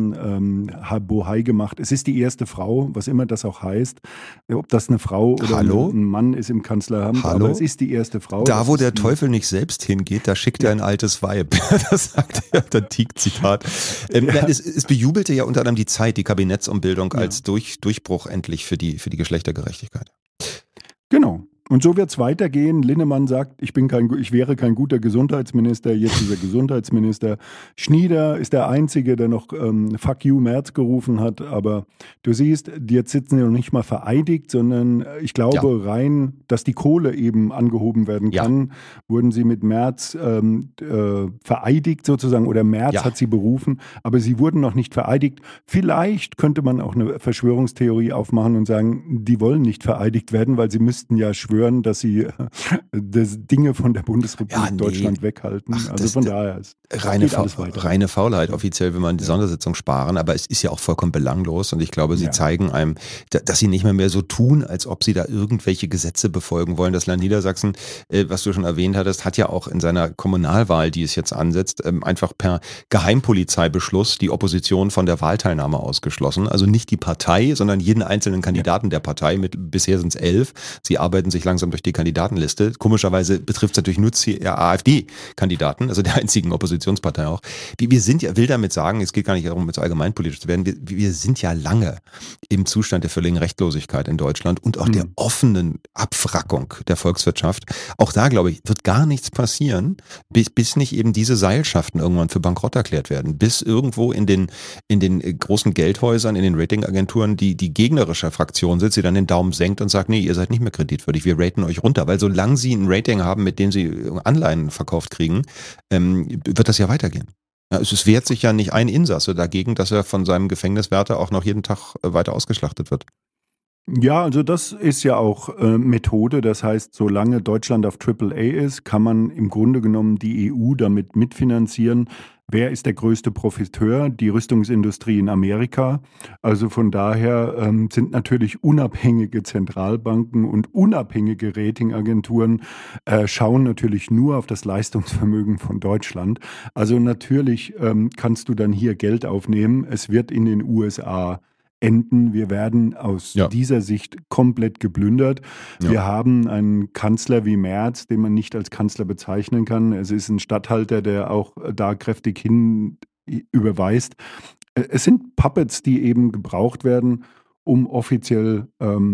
Bohai gemacht. Es ist die erste Frau, was immer das auch heißt, ob das eine Frau oder ein Mann ist im Kanzleramt, aber es ist die erste Frau. Da, wo der Teufel nicht selbst hingeht, da schickt er ein altes Weib. Das sagt er, der Tieck-Zitat. Es bejubelte ja unter anderem die Zeit, die Kabinettsumbildung als Durchbruch endlich für die Geschlechtergerechtigkeit. Genau. Und so wird es weitergehen. Linnemann sagt, ich wäre kein guter Gesundheitsminister, jetzt ist er Gesundheitsminister. Schnieder ist der Einzige, der noch Fuck you Merz gerufen hat. Aber du siehst, jetzt sitzen sie noch nicht mal vereidigt, sondern ich glaube rein, dass die Kohle eben angehoben werden kann, wurden sie mit Merz vereidigt sozusagen oder Merz hat sie berufen, aber sie wurden noch nicht vereidigt. Vielleicht könnte man auch eine Verschwörungstheorie aufmachen und sagen, die wollen nicht vereidigt werden, weil sie müssten ja schwören, dass sie Dinge von der Bundesrepublik Deutschland weghalten. Also von daher ist reine Faulheit. Offiziell will man die Sondersitzung sparen, aber es ist ja auch vollkommen belanglos und ich glaube, sie zeigen einem, dass sie nicht mehr so tun, als ob sie da irgendwelche Gesetze befolgen wollen. Das Land Niedersachsen, was du schon erwähnt hattest, hat ja auch in seiner Kommunalwahl, die es jetzt ansetzt, einfach per Geheimpolizeibeschluss die Opposition von der Wahlteilnahme ausgeschlossen. Also nicht die Partei, sondern jeden einzelnen Kandidaten der Partei. Bisher sind es 11. Sie arbeiten sich langsam durch die Kandidatenliste. Komischerweise betrifft es natürlich nur AfD-Kandidaten, also der einzigen Oppositionspartei auch. Wir sind ja, will damit sagen, es geht gar nicht darum, jetzt allgemeinpolitisch zu werden, wir sind ja lange im Zustand der völligen Rechtlosigkeit in Deutschland und auch der offenen Abwrackung der Volkswirtschaft. Auch da, glaube ich, wird gar nichts passieren, bis nicht eben diese Seilschaften irgendwann für bankrott erklärt werden. Bis irgendwo in den großen Geldhäusern, in den Ratingagenturen die gegnerische Fraktion sitzt, die dann den Daumen senkt und sagt, nee, ihr seid nicht mehr kreditwürdig, wir raten euch runter. Weil solange sie ein Rating haben, mit dem sie Anleihen verkauft kriegen, wird das ja weitergehen. Ja, es wehrt sich ja nicht ein Insasse dagegen, dass er von seinem Gefängniswärter auch noch jeden Tag weiter ausgeschlachtet wird. Ja, also das ist ja auch Methode. Das heißt, solange Deutschland auf AAA ist, kann man im Grunde genommen die EU damit mitfinanzieren. Wer ist der größte Profiteur? Die Rüstungsindustrie in Amerika. Also von daher sind natürlich unabhängige Zentralbanken und unabhängige Ratingagenturen schauen natürlich nur auf das Leistungsvermögen von Deutschland. Also natürlich kannst du dann hier Geld aufnehmen. Es wird in den USA enden. Wir werden aus dieser Sicht komplett geplündert. Ja. Wir haben einen Kanzler wie Merz, den man nicht als Kanzler bezeichnen kann. Es ist ein Statthalter, der auch da kräftig hin überweist. Es sind Puppets, die eben gebraucht werden, um offiziell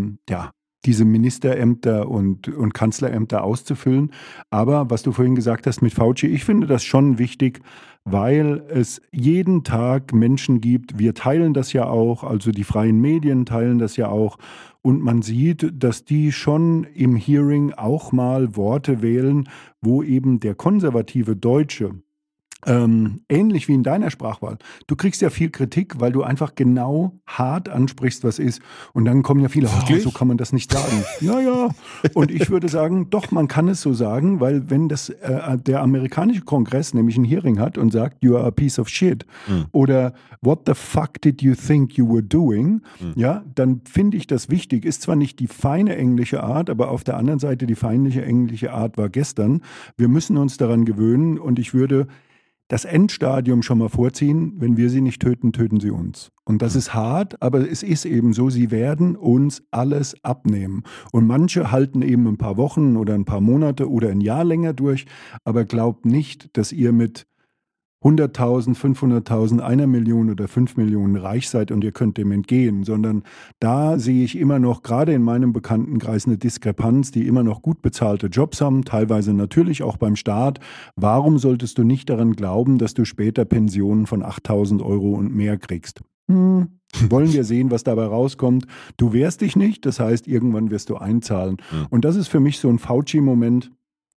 diese Ministerämter und Kanzlerämter auszufüllen. Aber was du vorhin gesagt hast mit Fauci, ich finde das schon wichtig, weil es jeden Tag Menschen gibt, wir teilen das ja auch, also die freien Medien teilen das ja auch, und man sieht, dass die schon im Hearing auch mal Worte wählen, wo eben der konservative Deutsche, ähnlich wie in deiner Sprachwahl. Du kriegst ja viel Kritik, weil du einfach genau hart ansprichst, was ist. Und dann kommen ja viele, so kann man das nicht sagen. Ja. Und ich würde sagen, doch, man kann es so sagen, weil wenn das der amerikanische Kongress nämlich ein Hearing hat und sagt, you are a piece of shit oder what the fuck did you think you were doing, ja, dann finde ich das wichtig. Ist zwar nicht die feine englische Art, aber auf der anderen Seite die feindliche englische Art war gestern. Wir müssen uns daran gewöhnen und ich würde das Endstadium schon mal vorziehen, wenn wir sie nicht töten, töten sie uns. Und das ist hart, aber es ist eben so, sie werden uns alles abnehmen. Und manche halten eben ein paar Wochen oder ein paar Monate oder ein Jahr länger durch, aber glaubt nicht, dass ihr mit 100.000, 500.000, 1 Million oder 5 Millionen reich seid und ihr könnt dem entgehen, sondern da sehe ich immer noch, gerade in meinem Bekanntenkreis, eine Diskrepanz, die immer noch gut bezahlte Jobs haben, teilweise natürlich auch beim Staat. Warum solltest du nicht daran glauben, dass du später Pensionen von 8.000 Euro und mehr kriegst? Wollen wir sehen, was dabei rauskommt. Du wehrst dich nicht, das heißt, irgendwann wirst du einzahlen. Und das ist für mich so ein Fauci-Moment.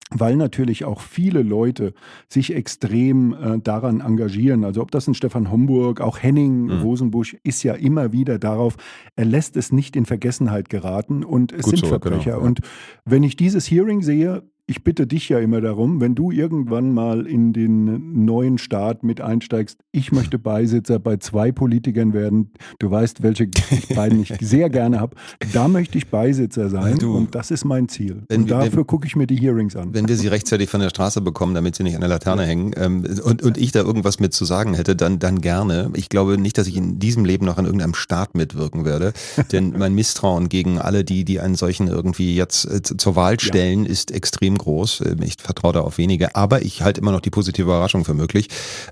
weil natürlich auch viele Leute sich extrem daran engagieren. Also ob das ein Stefan Homburg, auch Henning Rosenbusch ist ja immer wieder darauf, er lässt es nicht in Vergessenheit geraten und es Gut sind so, Verbrecher. genau, ja. Und wenn ich dieses Hearing sehe, ich bitte dich ja immer darum, wenn du irgendwann mal in den neuen Staat mit einsteigst, ich möchte Beisitzer bei 2 Politikern werden, du weißt, welche beiden ich sehr gerne habe, da möchte ich Beisitzer sein und das ist mein Ziel. Und dafür gucke ich mir die Hearings an. Wenn wir sie rechtzeitig von der Straße bekommen, damit sie nicht an der Laterne hängen und ich da irgendwas mit zu sagen hätte, dann gerne. Ich glaube nicht, dass ich in diesem Leben noch an irgendeinem Staat mitwirken werde, denn mein Misstrauen gegen alle, die einen solchen irgendwie jetzt zur Wahl stellen, ist extrem groß. Ich vertraue da auf wenige, aber ich halte immer noch die positive Überraschung für möglich.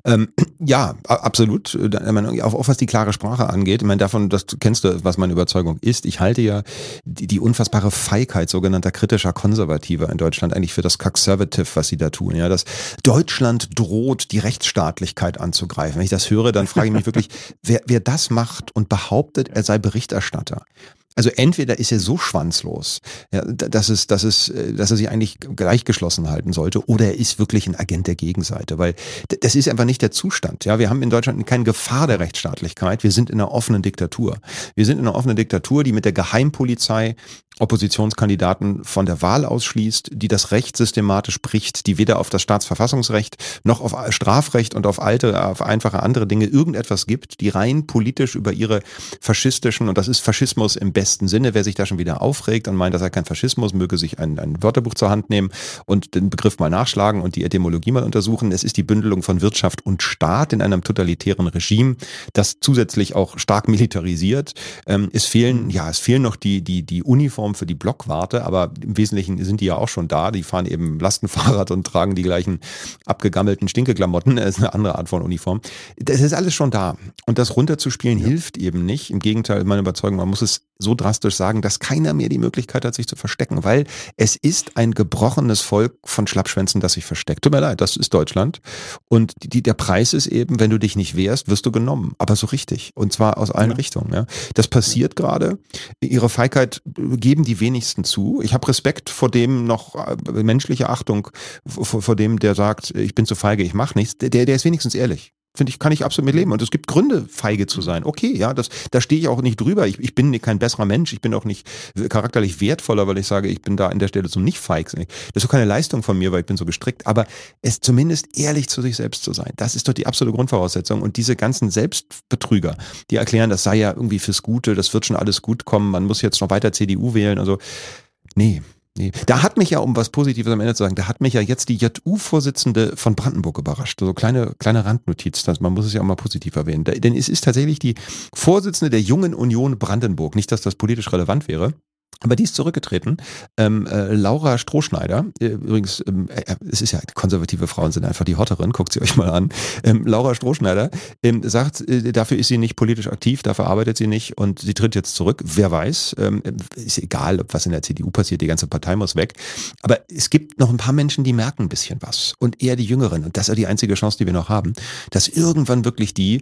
Ja, absolut. Auch was die klare Sprache angeht. Ich meine, davon, das kennst du, was meine Überzeugung ist. Ich halte ja die unfassbare Feigheit sogenannter kritischer Konservativer in Deutschland eigentlich für das Conservative, was sie da tun. Ja, dass Deutschland droht, die Rechtsstaatlichkeit anzugreifen. Wenn ich das höre, dann frage ich mich wirklich, wer das macht und behauptet, er sei Berichterstatter. Also entweder ist er so schwanzlos, ja, dass er sich eigentlich gleichgeschlossen halten sollte, oder er ist wirklich ein Agent der Gegenseite, weil das ist einfach nicht der Zustand. Ja, wir haben in Deutschland keine Gefahr der Rechtsstaatlichkeit. Wir sind in einer offenen Diktatur. Wir sind in einer offenen Diktatur, die mit der Geheimpolizei Oppositionskandidaten von der Wahl ausschließt, die das Recht systematisch bricht, die weder auf das Staatsverfassungsrecht noch auf Strafrecht und auf einfache andere Dinge irgendetwas gibt, die rein politisch über ihre faschistischen, und das ist Faschismus im besten Sinne, wer sich da schon wieder aufregt und meint, das sei kein Faschismus, möge sich ein Wörterbuch zur Hand nehmen und den Begriff mal nachschlagen und die Etymologie mal untersuchen. Es ist die Bündelung von Wirtschaft und Staat in einem totalitären Regime, das zusätzlich auch stark militarisiert. Es fehlen noch die Uniform für die Blockwarte, aber im Wesentlichen sind die ja auch schon da. Die fahren eben Lastenfahrrad und tragen die gleichen abgegammelten Stinkeklamotten. Das ist eine andere Art von Uniform. Das ist alles schon da. Und das runterzuspielen hilft eben nicht. Im Gegenteil, meine Überzeugung, man muss es so drastisch sagen, dass keiner mehr die Möglichkeit hat, sich zu verstecken, weil es ist ein gebrochenes Volk von Schlappschwänzen, das sich versteckt. Tut mir leid, das ist Deutschland. Und der Preis ist eben, wenn du dich nicht wehrst, wirst du genommen. Aber so richtig. Und zwar aus allen Richtungen. Ja. Das passiert gerade. Ihre Feigheit geben die wenigsten zu. Ich habe Respekt vor dem noch, menschliche Achtung vor dem, der sagt, ich bin zu feige, ich mache nichts. Der ist wenigstens ehrlich. Finde ich, kann ich absolut mit leben. Und es gibt Gründe, feige zu sein. Okay, ja, da stehe ich auch nicht drüber. Ich bin kein besserer Mensch. Ich bin auch nicht charakterlich wertvoller, weil ich sage, ich bin da an der Stelle zum nicht feig. Das ist doch keine Leistung von mir, weil ich bin so gestrickt. Aber es zumindest ehrlich zu sich selbst zu sein, das ist doch die absolute Grundvoraussetzung. Und diese ganzen Selbstbetrüger, die erklären, das sei ja irgendwie fürs Gute, das wird schon alles gut kommen, man muss jetzt noch weiter CDU wählen. Also, nee. Da hat mich ja, um was Positives am Ende zu sagen, da hat mich ja jetzt die JU-Vorsitzende von Brandenburg überrascht. So kleine Randnotiz, man muss es ja auch mal positiv erwähnen. Denn es ist tatsächlich die Vorsitzende der Jungen Union Brandenburg. Nicht, dass das politisch relevant wäre. Aber die ist zurückgetreten. Laura Strohschneider, übrigens, es ist ja, konservative Frauen sind einfach die Hotteren, guckt sie euch mal an. Laura Strohschneider sagt, dafür ist sie nicht politisch aktiv, dafür arbeitet sie nicht und sie tritt jetzt zurück. Wer weiß, ist egal, ob was in der CDU passiert, die ganze Partei muss weg. Aber es gibt noch ein paar Menschen, die merken ein bisschen was. Und eher die Jüngeren. Und das ist ja die einzige Chance, die wir noch haben, dass irgendwann wirklich die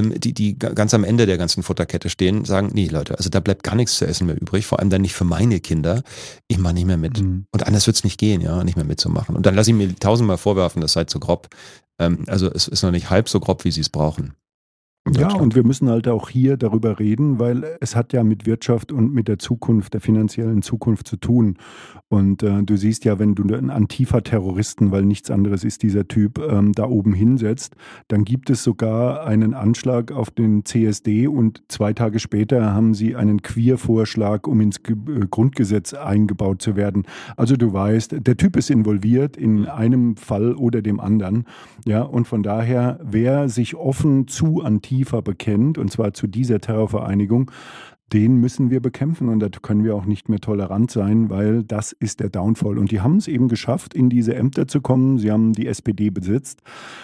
ganz am Ende der ganzen Futterkette stehen, sagen, nee Leute, also da bleibt gar nichts zu essen mehr übrig, vor allem dann nicht für meine Kinder, ich mache nicht mehr mit. Und anders wird es nicht gehen, ja, nicht mehr mitzumachen. Und dann lasse ich mir 1000-mal vorwerfen, das sei zu grob. Also es ist noch nicht halb so grob, wie sie es brauchen. Ja, und wir müssen halt auch hier darüber reden, weil es hat ja mit Wirtschaft und mit der Zukunft, der finanziellen Zukunft zu tun. Und du siehst ja, wenn du einen Antifa-Terroristen, weil nichts anderes ist dieser Typ, da oben hinsetzt, dann gibt es sogar einen Anschlag auf den CSD und 2 Tage später haben sie einen Queer-Vorschlag, um ins Grundgesetz eingebaut zu werden. Also du weißt, der Typ ist involviert in einem Fall oder dem anderen. Ja, und von daher, wer sich offen zu Antifa bekennt, und zwar zu dieser Terrorvereinigung, den müssen wir bekämpfen und da können wir auch nicht mehr tolerant sein, weil das ist der Downfall. Und die haben es eben geschafft, in diese Ämter zu kommen. Sie haben die SPD besitzt.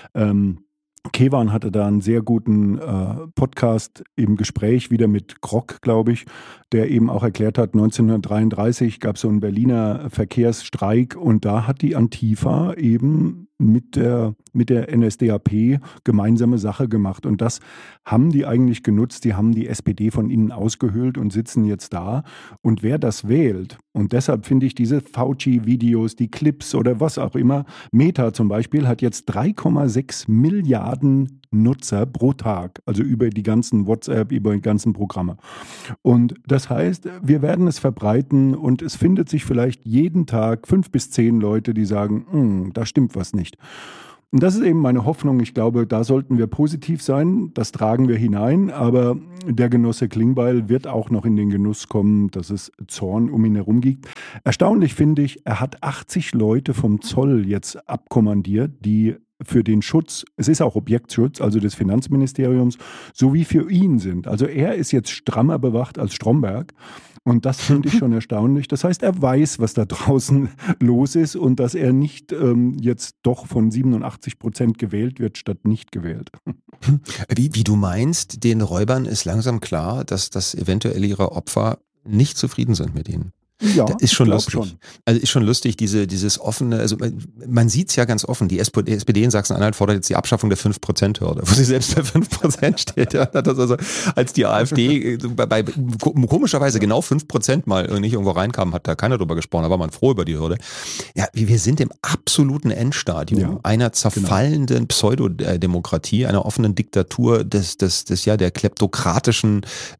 Kevan hatte da einen sehr guten Podcast im Gespräch, wieder mit Grock, glaube ich, der eben auch erklärt hat, 1933 gab es so einen Berliner Verkehrsstreik und da hat die Antifa eben mit der mit der NSDAP gemeinsame Sache gemacht. Und das haben die eigentlich genutzt. Die haben die SPD von innen ausgehöhlt und sitzen jetzt da. Und wer das wählt, und deshalb finde ich diese Fauci-Videos, die Clips oder was auch immer, Meta zum Beispiel hat jetzt 3,6 Milliarden Nutzer pro Tag, also über die ganzen WhatsApp, über die ganzen Programme. Und das heißt, wir werden es verbreiten und es findet sich vielleicht jeden Tag 5 bis 10 Leute, die sagen, da stimmt was nicht. Und das ist eben meine Hoffnung. Ich glaube, da sollten wir positiv sein. Das tragen wir hinein. Aber der Genosse Klingbeil wird auch noch in den Genuss kommen, dass es Zorn um ihn herum gibt. Erstaunlich finde ich, er hat 80 Leute vom Zoll jetzt abkommandiert, die für den Schutz, es ist auch Objektschutz, also des Finanzministeriums, sowie für ihn sind. Also er ist jetzt strammer bewacht als Stromberg. Und das finde ich schon erstaunlich. Das heißt, er weiß, was da draußen los ist und dass er nicht jetzt doch von 87% gewählt wird, statt nicht gewählt. Wie du meinst, den Räubern ist langsam klar, dass eventuell ihre Opfer nicht zufrieden sind mit ihnen. Ja, das ist schon lustig. Schon. Also ist schon lustig, dieses offene, also man sieht es ja ganz offen, die SPD in Sachsen-Anhalt fordert jetzt die Abschaffung der 5%-Hürde, wo sie selbst bei 5% steht. Ja, das also, als die AfD bei komischerweise genau 5% mal nicht irgendwo reinkam, hat da keiner drüber gesprochen, da war man froh über die Hürde. Ja, wir sind im absoluten Endstadium einer zerfallenden Pseudodemokratie, einer offenen Diktatur der kleptokratischen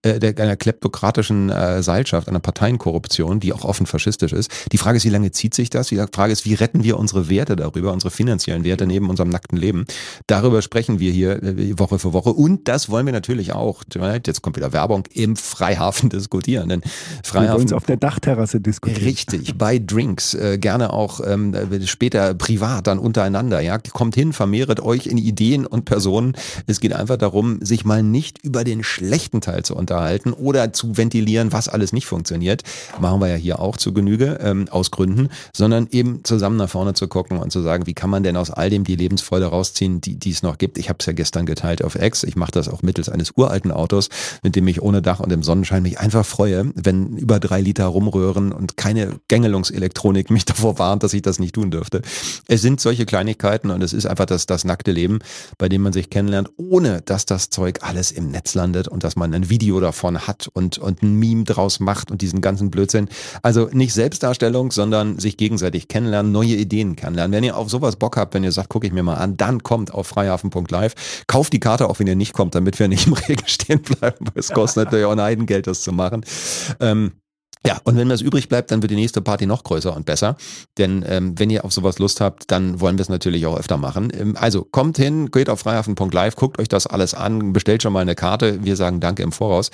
Seilschaft, einer Parteienkorruption, die auch offen faschistisch ist. Die Frage ist, wie lange zieht sich das? Die Frage ist, wie retten wir unsere Werte darüber, unsere finanziellen Werte neben unserem nackten Leben? Darüber sprechen wir hier Woche für Woche. Und das wollen wir natürlich auch, jetzt kommt wieder Werbung, im Freihafen diskutieren. Denn Freihafen, wir wollen es auf der Dachterrasse diskutieren. Richtig, bei Drinks, gerne auch später privat dann untereinander. Ja, kommt hin, vermehret euch in Ideen und Personen. Es geht einfach darum, sich mal nicht über den schlechten Teil zu unterhalten oder zu ventilieren, was alles nicht funktioniert. Machen wir ja hier auch zu Genüge, aus Gründen, sondern eben zusammen nach vorne zu gucken und zu sagen, wie kann man denn aus all dem die Lebensfreude rausziehen, die es noch gibt. Ich habe es ja gestern geteilt auf X. Ich mache das auch mittels eines uralten Autos, mit dem ich ohne Dach und im Sonnenschein mich einfach freue, wenn über 3 Liter rumrühren und keine Gängelungselektronik mich davor warnt, dass ich das nicht tun dürfte. Es sind solche Kleinigkeiten und es ist einfach das nackte Leben, bei dem man sich kennenlernt, ohne dass das Zeug alles im Netz landet und dass man ein Video davon hat und ein Meme draus macht und diesen ganzen Blödsinn. Also nicht Selbstdarstellung, sondern sich gegenseitig kennenlernen, neue Ideen kennenlernen. Wenn ihr auf sowas Bock habt, wenn ihr sagt, gucke ich mir mal an, dann kommt auf freihafen.live. Kauft die Karte auch, wenn ihr nicht kommt, damit wir nicht im Regen stehen bleiben. Es kostet natürlich auch ein Heidengeld, das zu machen. Ja, und wenn was übrig bleibt, dann wird die nächste Party noch größer und besser. Denn wenn ihr auf sowas Lust habt, dann wollen wir es natürlich auch öfter machen. Also kommt hin, geht auf freihafen.live, guckt euch das alles an, bestellt schon mal eine Karte. Wir sagen Danke im Voraus.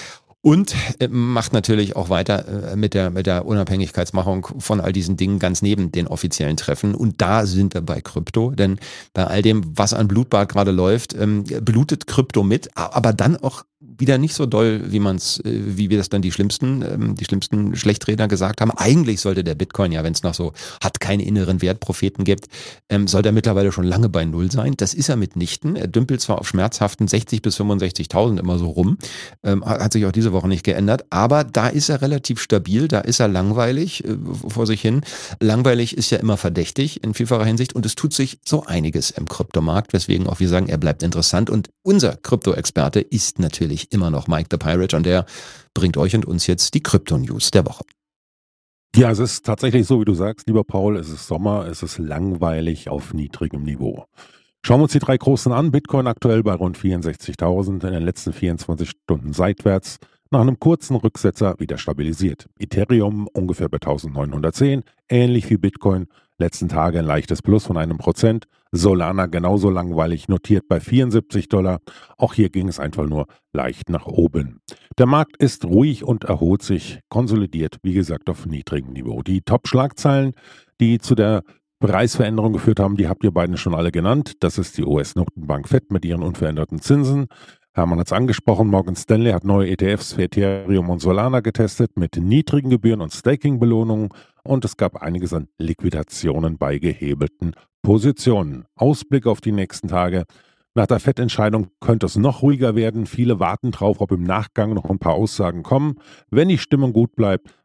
Und macht natürlich auch weiter mit der Unabhängigkeitsmachung von all diesen Dingen ganz neben den offiziellen Treffen. Und da sind wir bei Krypto, denn bei all dem, was an Blutbad gerade läuft, blutet Krypto mit, aber dann auch wieder nicht so doll, wie wir das dann die schlimmsten Schlechtredner gesagt haben. Eigentlich sollte der Bitcoin ja, wenn es noch so hat keine inneren Wertpropheten gibt, sollte er mittlerweile schon lange bei Null sein. Das ist er mitnichten. Er dümpelt zwar auf schmerzhaften 60.000 bis 65.000 immer so rum, hat sich auch diese Woche nicht geändert, aber da ist er relativ stabil, da ist er langweilig vor sich hin. Langweilig ist ja immer verdächtig in vielfacher Hinsicht und es tut sich so einiges im Kryptomarkt, weswegen auch wir sagen, er bleibt interessant und unser Krypto-Experte ist natürlich immer noch Mike the Pirate und der bringt euch und uns jetzt die Krypto-News der Woche. Ja, es ist tatsächlich so, wie du sagst, lieber Paul, es ist Sommer, es ist langweilig auf niedrigem Niveau. Schauen wir uns die 3 großen an. Bitcoin aktuell bei rund 64.000, in den letzten 24 Stunden seitwärts, nach einem kurzen Rücksetzer wieder stabilisiert. Ethereum ungefähr bei 1910, ähnlich wie Bitcoin, letzten Tage ein leichtes Plus von 1%. Solana genauso langweilig, notiert bei $74. Auch hier ging es einfach nur leicht nach oben. Der Markt ist ruhig und erholt sich, konsolidiert, wie gesagt, auf niedrigem Niveau. Die Top-Schlagzeilen, die zu der Preisveränderung geführt haben, die habt ihr beiden schon alle genannt. Das ist die US-Notenbank Fed mit ihren unveränderten Zinsen. Hermann hat es angesprochen, Morgan Stanley hat neue ETFs für Ethereum und Solana getestet mit niedrigen Gebühren und Staking-Belohnungen und es gab einiges an Liquidationen bei gehebelten Positionen. Ausblick auf die nächsten Tage. Nach der FED-Entscheidung könnte es noch ruhiger werden. Viele warten drauf, ob im Nachgang noch ein paar Aussagen kommen. Wenn die Stimmung gut bleibt,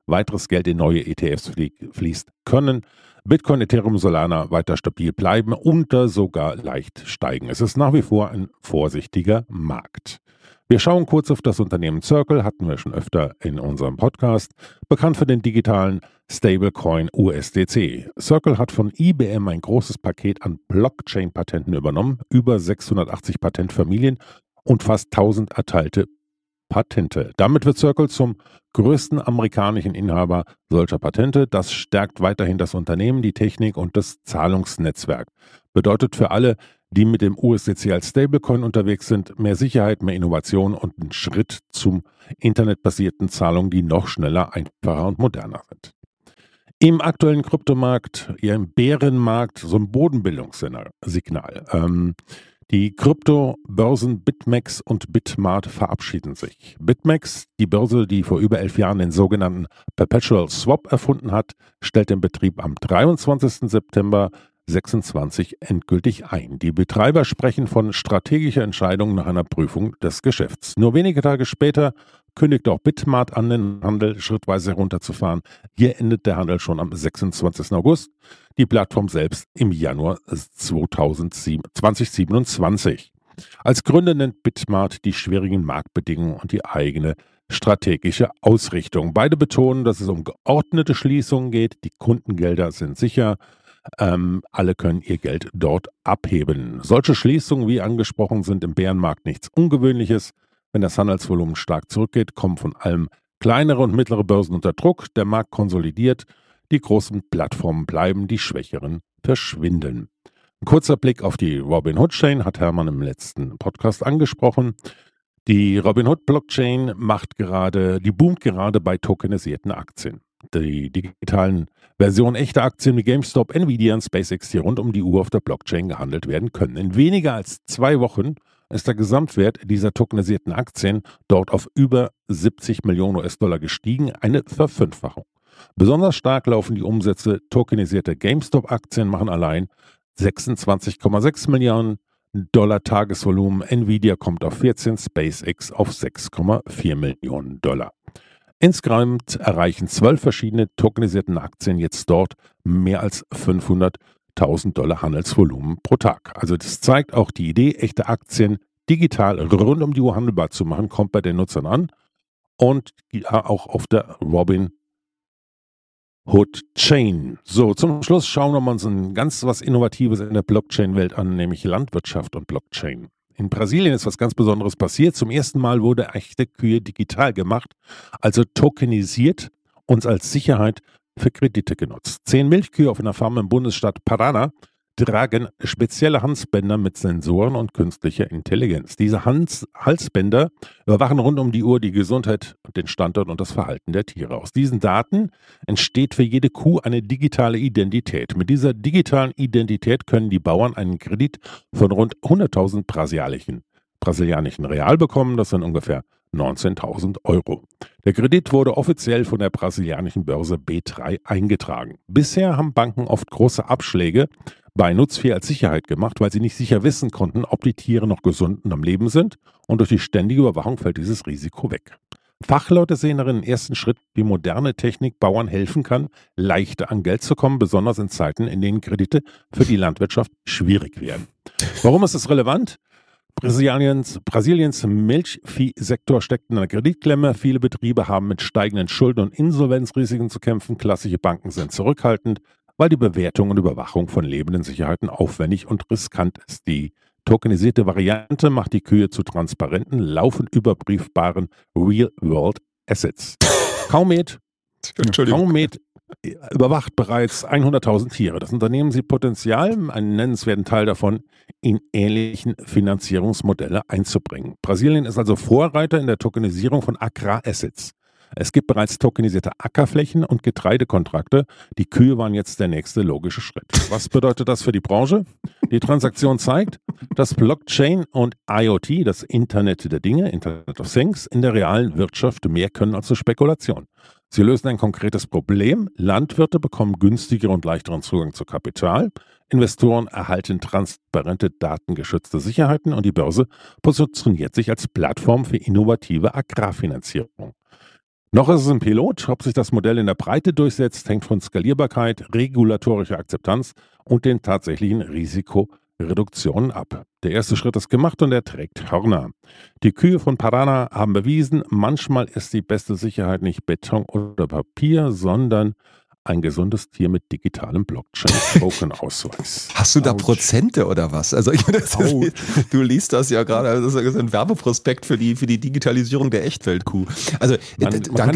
weiteres Geld in neue ETFs fließt, können Bitcoin, Ethereum, Solana weiter stabil bleiben und sogar leicht steigen. Es ist nach wie vor ein vorsichtiger Markt. Wir schauen kurz auf das Unternehmen Circle, hatten wir schon öfter in unserem Podcast, bekannt für den digitalen Stablecoin USDC. Circle hat von IBM ein großes Paket an Blockchain-Patenten übernommen, über 680 Patentfamilien und fast 1000 erteilte Patente. Damit wird Circle zum größten amerikanischen Inhaber solcher Patente. Das stärkt weiterhin das Unternehmen, die Technik und das Zahlungsnetzwerk. Bedeutet für alle, die mit dem USDC als Stablecoin unterwegs sind, mehr Sicherheit, mehr Innovation und einen Schritt zum internetbasierten Zahlungen, die noch schneller, einfacher und moderner sind. Im aktuellen Kryptomarkt, ja im Bärenmarkt, so ein Bodenbildungssignal. Die Kryptobörsen BitMEX und Bitmart verabschieden sich. BitMEX, die Börse, die vor über 11 Jahren den sogenannten Perpetual Swap erfunden hat, stellt den Betrieb am 23. September 2026 endgültig ein. Die Betreiber sprechen von strategischer Entscheidung nach einer Prüfung des Geschäfts. Nur wenige Tage später kündigt auch Bitmart an, den Handel schrittweise herunterzufahren. Hier endet der Handel schon am 26. August. Die Plattform selbst im Januar 2027. Als Gründe nennt Bitmart die schwierigen Marktbedingungen und die eigene strategische Ausrichtung. Beide betonen, dass es um geordnete Schließungen geht. Die Kundengelder sind sicher. Alle können ihr Geld dort abheben. Solche Schließungen, wie angesprochen, sind im Bärenmarkt nichts Ungewöhnliches. Wenn das Handelsvolumen stark zurückgeht, kommen von allem kleinere und mittlere Börsen unter Druck. Der Markt konsolidiert. Die großen Plattformen bleiben, die schwächeren verschwinden. Ein kurzer Blick auf die Robinhood-Chain hat Hermann im letzten Podcast angesprochen. Die Robinhood-Blockchain boomt gerade bei tokenisierten Aktien. Die digitalen Versionen echter Aktien wie GameStop, Nvidia und SpaceX, die rund um die Uhr auf der Blockchain gehandelt werden können. In weniger als 2 Wochen ist der Gesamtwert dieser tokenisierten Aktien dort auf über 70 Millionen US-Dollar gestiegen, eine Verfünffachung. Besonders stark laufen die Umsätze. Tokenisierte GameStop-Aktien machen allein 26,6 Millionen Dollar Tagesvolumen. Nvidia kommt auf 14, SpaceX auf 6,4 Millionen Dollar. Insgesamt erreichen 12 verschiedene tokenisierten Aktien jetzt dort mehr als 500.000 Dollar Handelsvolumen pro Tag. Also das zeigt auch die Idee, echte Aktien digital rund um die Uhr handelbar zu machen, kommt bei den Nutzern an und auch auf der Robinhood Chain. So, zum Schluss schauen wir uns was Innovatives in der Blockchain-Welt an, nämlich Landwirtschaft und Blockchain. In Brasilien ist was ganz Besonderes passiert. Zum ersten Mal wurde echte Kühe digital gemacht, also tokenisiert und als Sicherheit für Kredite genutzt. 10 Milchkühe auf einer Farm im Bundesstaat Paraná tragen spezielle Halsbänder mit Sensoren und künstlicher Intelligenz. Diese Halsbänder überwachen rund um die Uhr die Gesundheit, den Standort und das Verhalten der Tiere. Aus diesen Daten entsteht für jede Kuh eine digitale Identität. Mit dieser digitalen Identität können die Bauern einen Kredit von rund 100.000 brasilianischen Real bekommen. Das sind ungefähr 19.000 Euro. Der Kredit wurde offiziell von der brasilianischen Börse B3 eingetragen. Bisher haben Banken oft große Abschläge bei Nutzvieh als Sicherheit gemacht, weil sie nicht sicher wissen konnten, ob die Tiere noch gesund und am Leben sind, und durch die ständige Überwachung fällt dieses Risiko weg. Fachleute sehen darin einen ersten Schritt, wie moderne Technik Bauern helfen kann, leichter an Geld zu kommen, besonders in Zeiten, in denen Kredite für die Landwirtschaft schwierig werden. Warum ist es relevant? Brasiliens Milchviehsektor steckt in einer Kreditklemme. Viele Betriebe haben mit steigenden Schulden und Insolvenzrisiken zu kämpfen. Klassische Banken sind zurückhaltend, weil die Bewertung und Überwachung von lebenden Sicherheiten aufwendig und riskant ist. Die tokenisierte Variante macht die Kühe zu transparenten, laufend überprüfbaren Real-World Assets. Kaumed überwacht bereits 100.000 Tiere. Das Unternehmen sieht Potenzial, einen nennenswerten Teil davon in ähnlichen Finanzierungsmodelle einzubringen. Brasilien ist also Vorreiter in der Tokenisierung von Agrarassets. Es gibt bereits tokenisierte Ackerflächen und Getreidekontrakte. Die Kühe waren jetzt der nächste logische Schritt. Was bedeutet das für die Branche? Die Transaktion zeigt, dass Blockchain und IoT, das Internet der Dinge, Internet of Things, in der realen Wirtschaft mehr können als zur Spekulation. Sie lösen ein konkretes Problem. Landwirte bekommen günstigeren und leichteren Zugang zu Kapital. Investoren erhalten transparente, datengeschützte Sicherheiten und die Börse positioniert sich als Plattform für innovative Agrarfinanzierung. Noch ist es ein Pilot. Ob sich das Modell in der Breite durchsetzt, hängt von Skalierbarkeit, regulatorischer Akzeptanz und den tatsächlichen Risikoreduktionen ab. Der erste Schritt ist gemacht und er trägt Hörner. Die Kühe von Paraná haben bewiesen, manchmal ist die beste Sicherheit nicht Beton oder Papier, sondern ein gesundes Tier mit digitalem Blockchain-Token-Ausweis. Hast du da Prozente oder was? Also du liest das ja gerade, das ist ein Werbeprospekt für die Digitalisierung der Echtweltkuh. Also man kann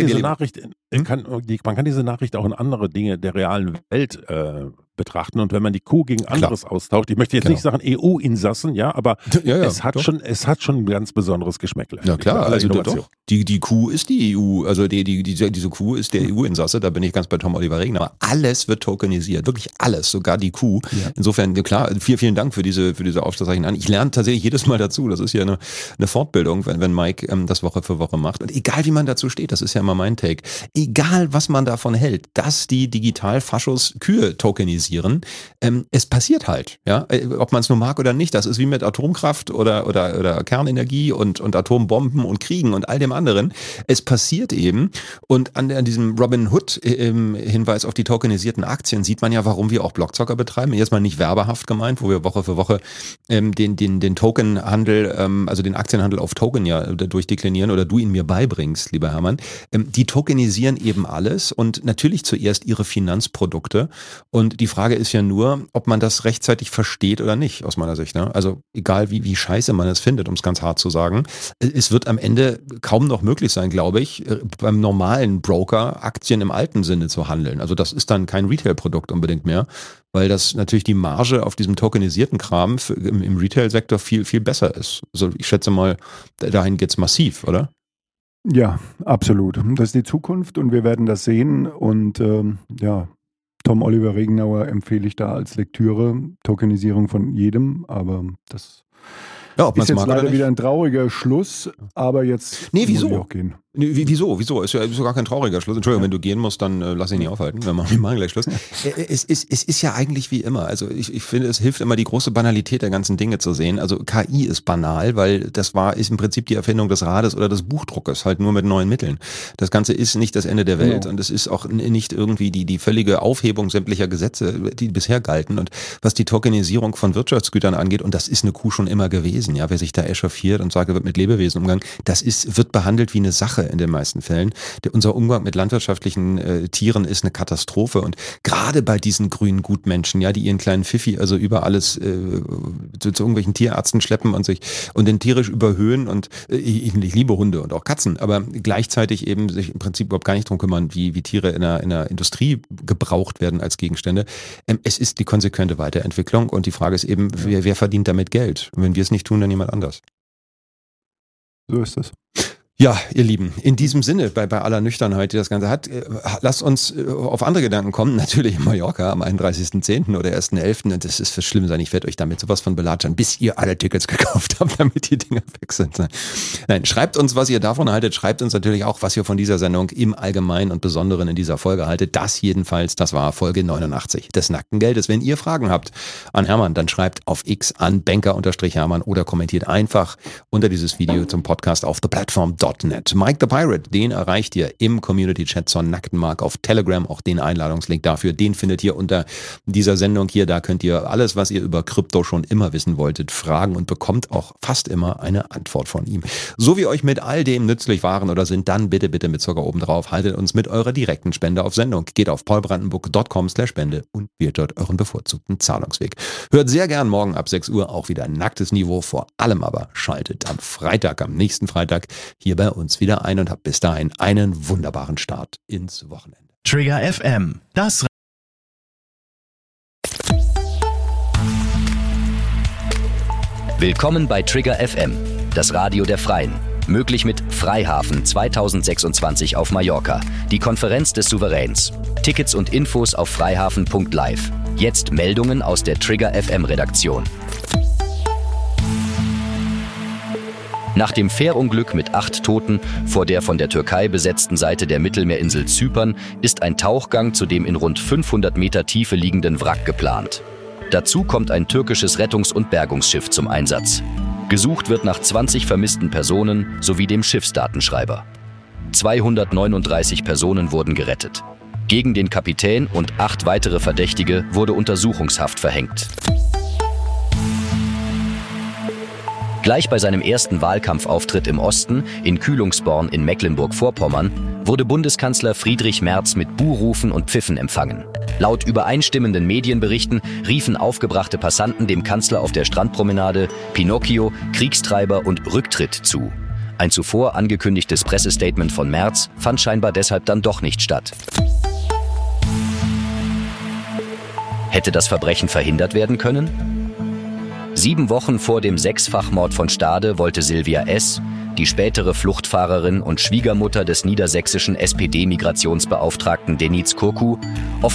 diese Nachricht auch in andere Dinge der realen Welt betrachten, und wenn man die Kuh gegen anderes austauscht, ich möchte jetzt nicht sagen EU-Insassen, aber es hat schon ein ganz besonderes Geschmäckle. Ja klar, also doch. Die Kuh ist die EU, also diese Kuh ist der EU-Insasse, da bin ich ganz bei Tom Oliver Regner. Aber alles wird tokenisiert, wirklich alles, sogar die Kuh. Ja. Insofern, klar, vielen Dank für diese Aufzeichnung. Ich lerne tatsächlich jedes Mal dazu, das ist ja eine Fortbildung, wenn Mike das Woche für Woche macht. Und egal wie man dazu steht, das ist ja immer mein Take, egal was man davon hält, dass die Digital-Faschos Kühe tokenisieren, es passiert halt, ja, ob man es nur mag oder nicht, das ist wie mit Atomkraft oder Kernenergie und Atombomben und Kriegen und all dem anderen. Es passiert eben, und an diesem Robin Hood Hinweis auf die tokenisierten Aktien sieht man ja, warum wir auch Blockzocker betreiben. Jetzt mal nicht werbehaft gemeint, wo wir Woche für Woche den Tokenhandel, also den Aktienhandel auf Token ja durchdeklinieren oder du ihn mir beibringst, lieber Hermann. Die tokenisieren eben alles und natürlich zuerst ihre Finanzprodukte, und die Frage ist ja nur, ob man das rechtzeitig versteht oder nicht, aus meiner Sicht. Ne? Also egal wie scheiße man es findet, um es ganz hart zu sagen, es wird am Ende kaum noch möglich sein, glaube ich, beim normalen Broker Aktien im alten Sinne zu handeln. Also das ist dann kein Retail-Produkt unbedingt mehr, weil das natürlich die Marge auf diesem tokenisierten Kram im Retail-Sektor viel, viel besser ist. Also ich schätze mal, dahin geht's massiv, oder? Ja, absolut. Das ist die Zukunft und wir werden das sehen, und Tom Oliver Regenauer empfehle ich da als Lektüre, Tokenisierung von jedem, aber das ist jetzt leider wieder ein trauriger Schluss, aber jetzt muss ich auch gehen. Wieso? Ist ja gar kein trauriger Schluss. Entschuldigung, wenn du gehen musst, dann lass dich nicht aufhalten. Wir machen gleich Schluss. Es ist ja eigentlich wie immer. Also ich finde, es hilft immer, die große Banalität der ganzen Dinge zu sehen. Also KI ist banal, weil ist im Prinzip die Erfindung des Rades oder des Buchdruckes, halt nur mit neuen Mitteln. Das Ganze ist nicht das Ende der Welt, und es ist auch nicht irgendwie die völlige Aufhebung sämtlicher Gesetze, die bisher galten. Und was die Tokenisierung von Wirtschaftsgütern angeht, und das ist eine Kuh schon immer gewesen, ja, wer sich da echauffiert und sagt, er wird mit Lebewesen umgegangen, wird behandelt wie eine Sache in den meisten Fällen. Unser Umgang mit landwirtschaftlichen Tieren ist eine Katastrophe, und gerade bei diesen grünen Gutmenschen, ja, die ihren kleinen Pfiffi also über alles zu irgendwelchen Tierärzten schleppen und den tierisch überhöhen, und ich liebe Hunde und auch Katzen, aber gleichzeitig eben sich im Prinzip überhaupt gar nicht drum kümmern, wie Tiere in der Industrie gebraucht werden als Gegenstände. Es ist die konsequente Weiterentwicklung, und die Frage ist eben, wer verdient damit Geld? Und wenn wir es nicht tun, dann jemand anders. So ist es. Ja, ihr Lieben, in diesem Sinne, bei aller Nüchternheit, die das Ganze hat, lasst uns auf andere Gedanken kommen. Natürlich in Mallorca am 31.10. oder 1.11. Das ist für schlimm sein, ich werde euch damit sowas von belatschern, bis ihr alle Tickets gekauft habt, damit die Dinger weg sind. Nein, schreibt uns, was ihr davon haltet. Schreibt uns natürlich auch, was ihr von dieser Sendung im Allgemeinen und Besonderen in dieser Folge haltet. Das war Folge 89 des Nackten Geldes. Wenn ihr Fragen habt an Hermann, dann schreibt auf X an Banker_Hermann oder kommentiert einfach unter dieses Video zum Podcast auf theplatform.net. Mike the Pirate, den erreicht ihr im Community-Chat zur Nackten Mark auf Telegram. Auch den Einladungslink dafür, den findet ihr unter dieser Sendung hier. Da könnt ihr alles, was ihr über Krypto schon immer wissen wolltet, fragen und bekommt auch fast immer eine Antwort von ihm. So wie euch mit all dem nützlich waren oder sind, dann bitte mit Zucker oben drauf. Haltet uns mit eurer direkten Spende auf Sendung. Geht auf paulbrandenburg.com/Spende und wählt dort euren bevorzugten Zahlungsweg. Hört sehr gern morgen ab 6 Uhr auch wieder Nacktes Niveau. Vor allem aber schaltet am nächsten Freitag, hier bei uns wieder ein und habt bis dahin einen wunderbaren Start ins Wochenende. Trigger FM, das Willkommen bei Trigger FM, das Radio der Freien. Möglich mit Freihafen 2026 auf Mallorca, die Konferenz des Souveräns. Tickets und Infos auf freihafen.live. Jetzt Meldungen aus der Trigger FM Redaktion. Nach dem Fährunglück mit 8 Toten vor der von der Türkei besetzten Seite der Mittelmeerinsel Zypern ist ein Tauchgang zu dem in rund 500 Meter Tiefe liegenden Wrack geplant. Dazu kommt ein türkisches Rettungs- und Bergungsschiff zum Einsatz. Gesucht wird nach 20 vermissten Personen sowie dem Schiffsdatenschreiber. 239 Personen wurden gerettet. Gegen den Kapitän und 8 weitere Verdächtige wurde Untersuchungshaft verhängt. Gleich bei seinem ersten Wahlkampfauftritt im Osten, in Kühlungsborn in Mecklenburg-Vorpommern, wurde Bundeskanzler Friedrich Merz mit Buhrufen und Pfiffen empfangen. Laut übereinstimmenden Medienberichten riefen aufgebrachte Passanten dem Kanzler auf der Strandpromenade Pinocchio, Kriegstreiber und Rücktritt zu. Ein zuvor angekündigtes Pressestatement von Merz fand scheinbar deshalb dann doch nicht statt. Hätte das Verbrechen verhindert werden können? 7 Wochen vor dem 6-fach-Mord von Stade wollte Silvia S., die spätere Fluchtfahrerin und Schwiegermutter des niedersächsischen SPD-Migrationsbeauftragten Deniz Kurku,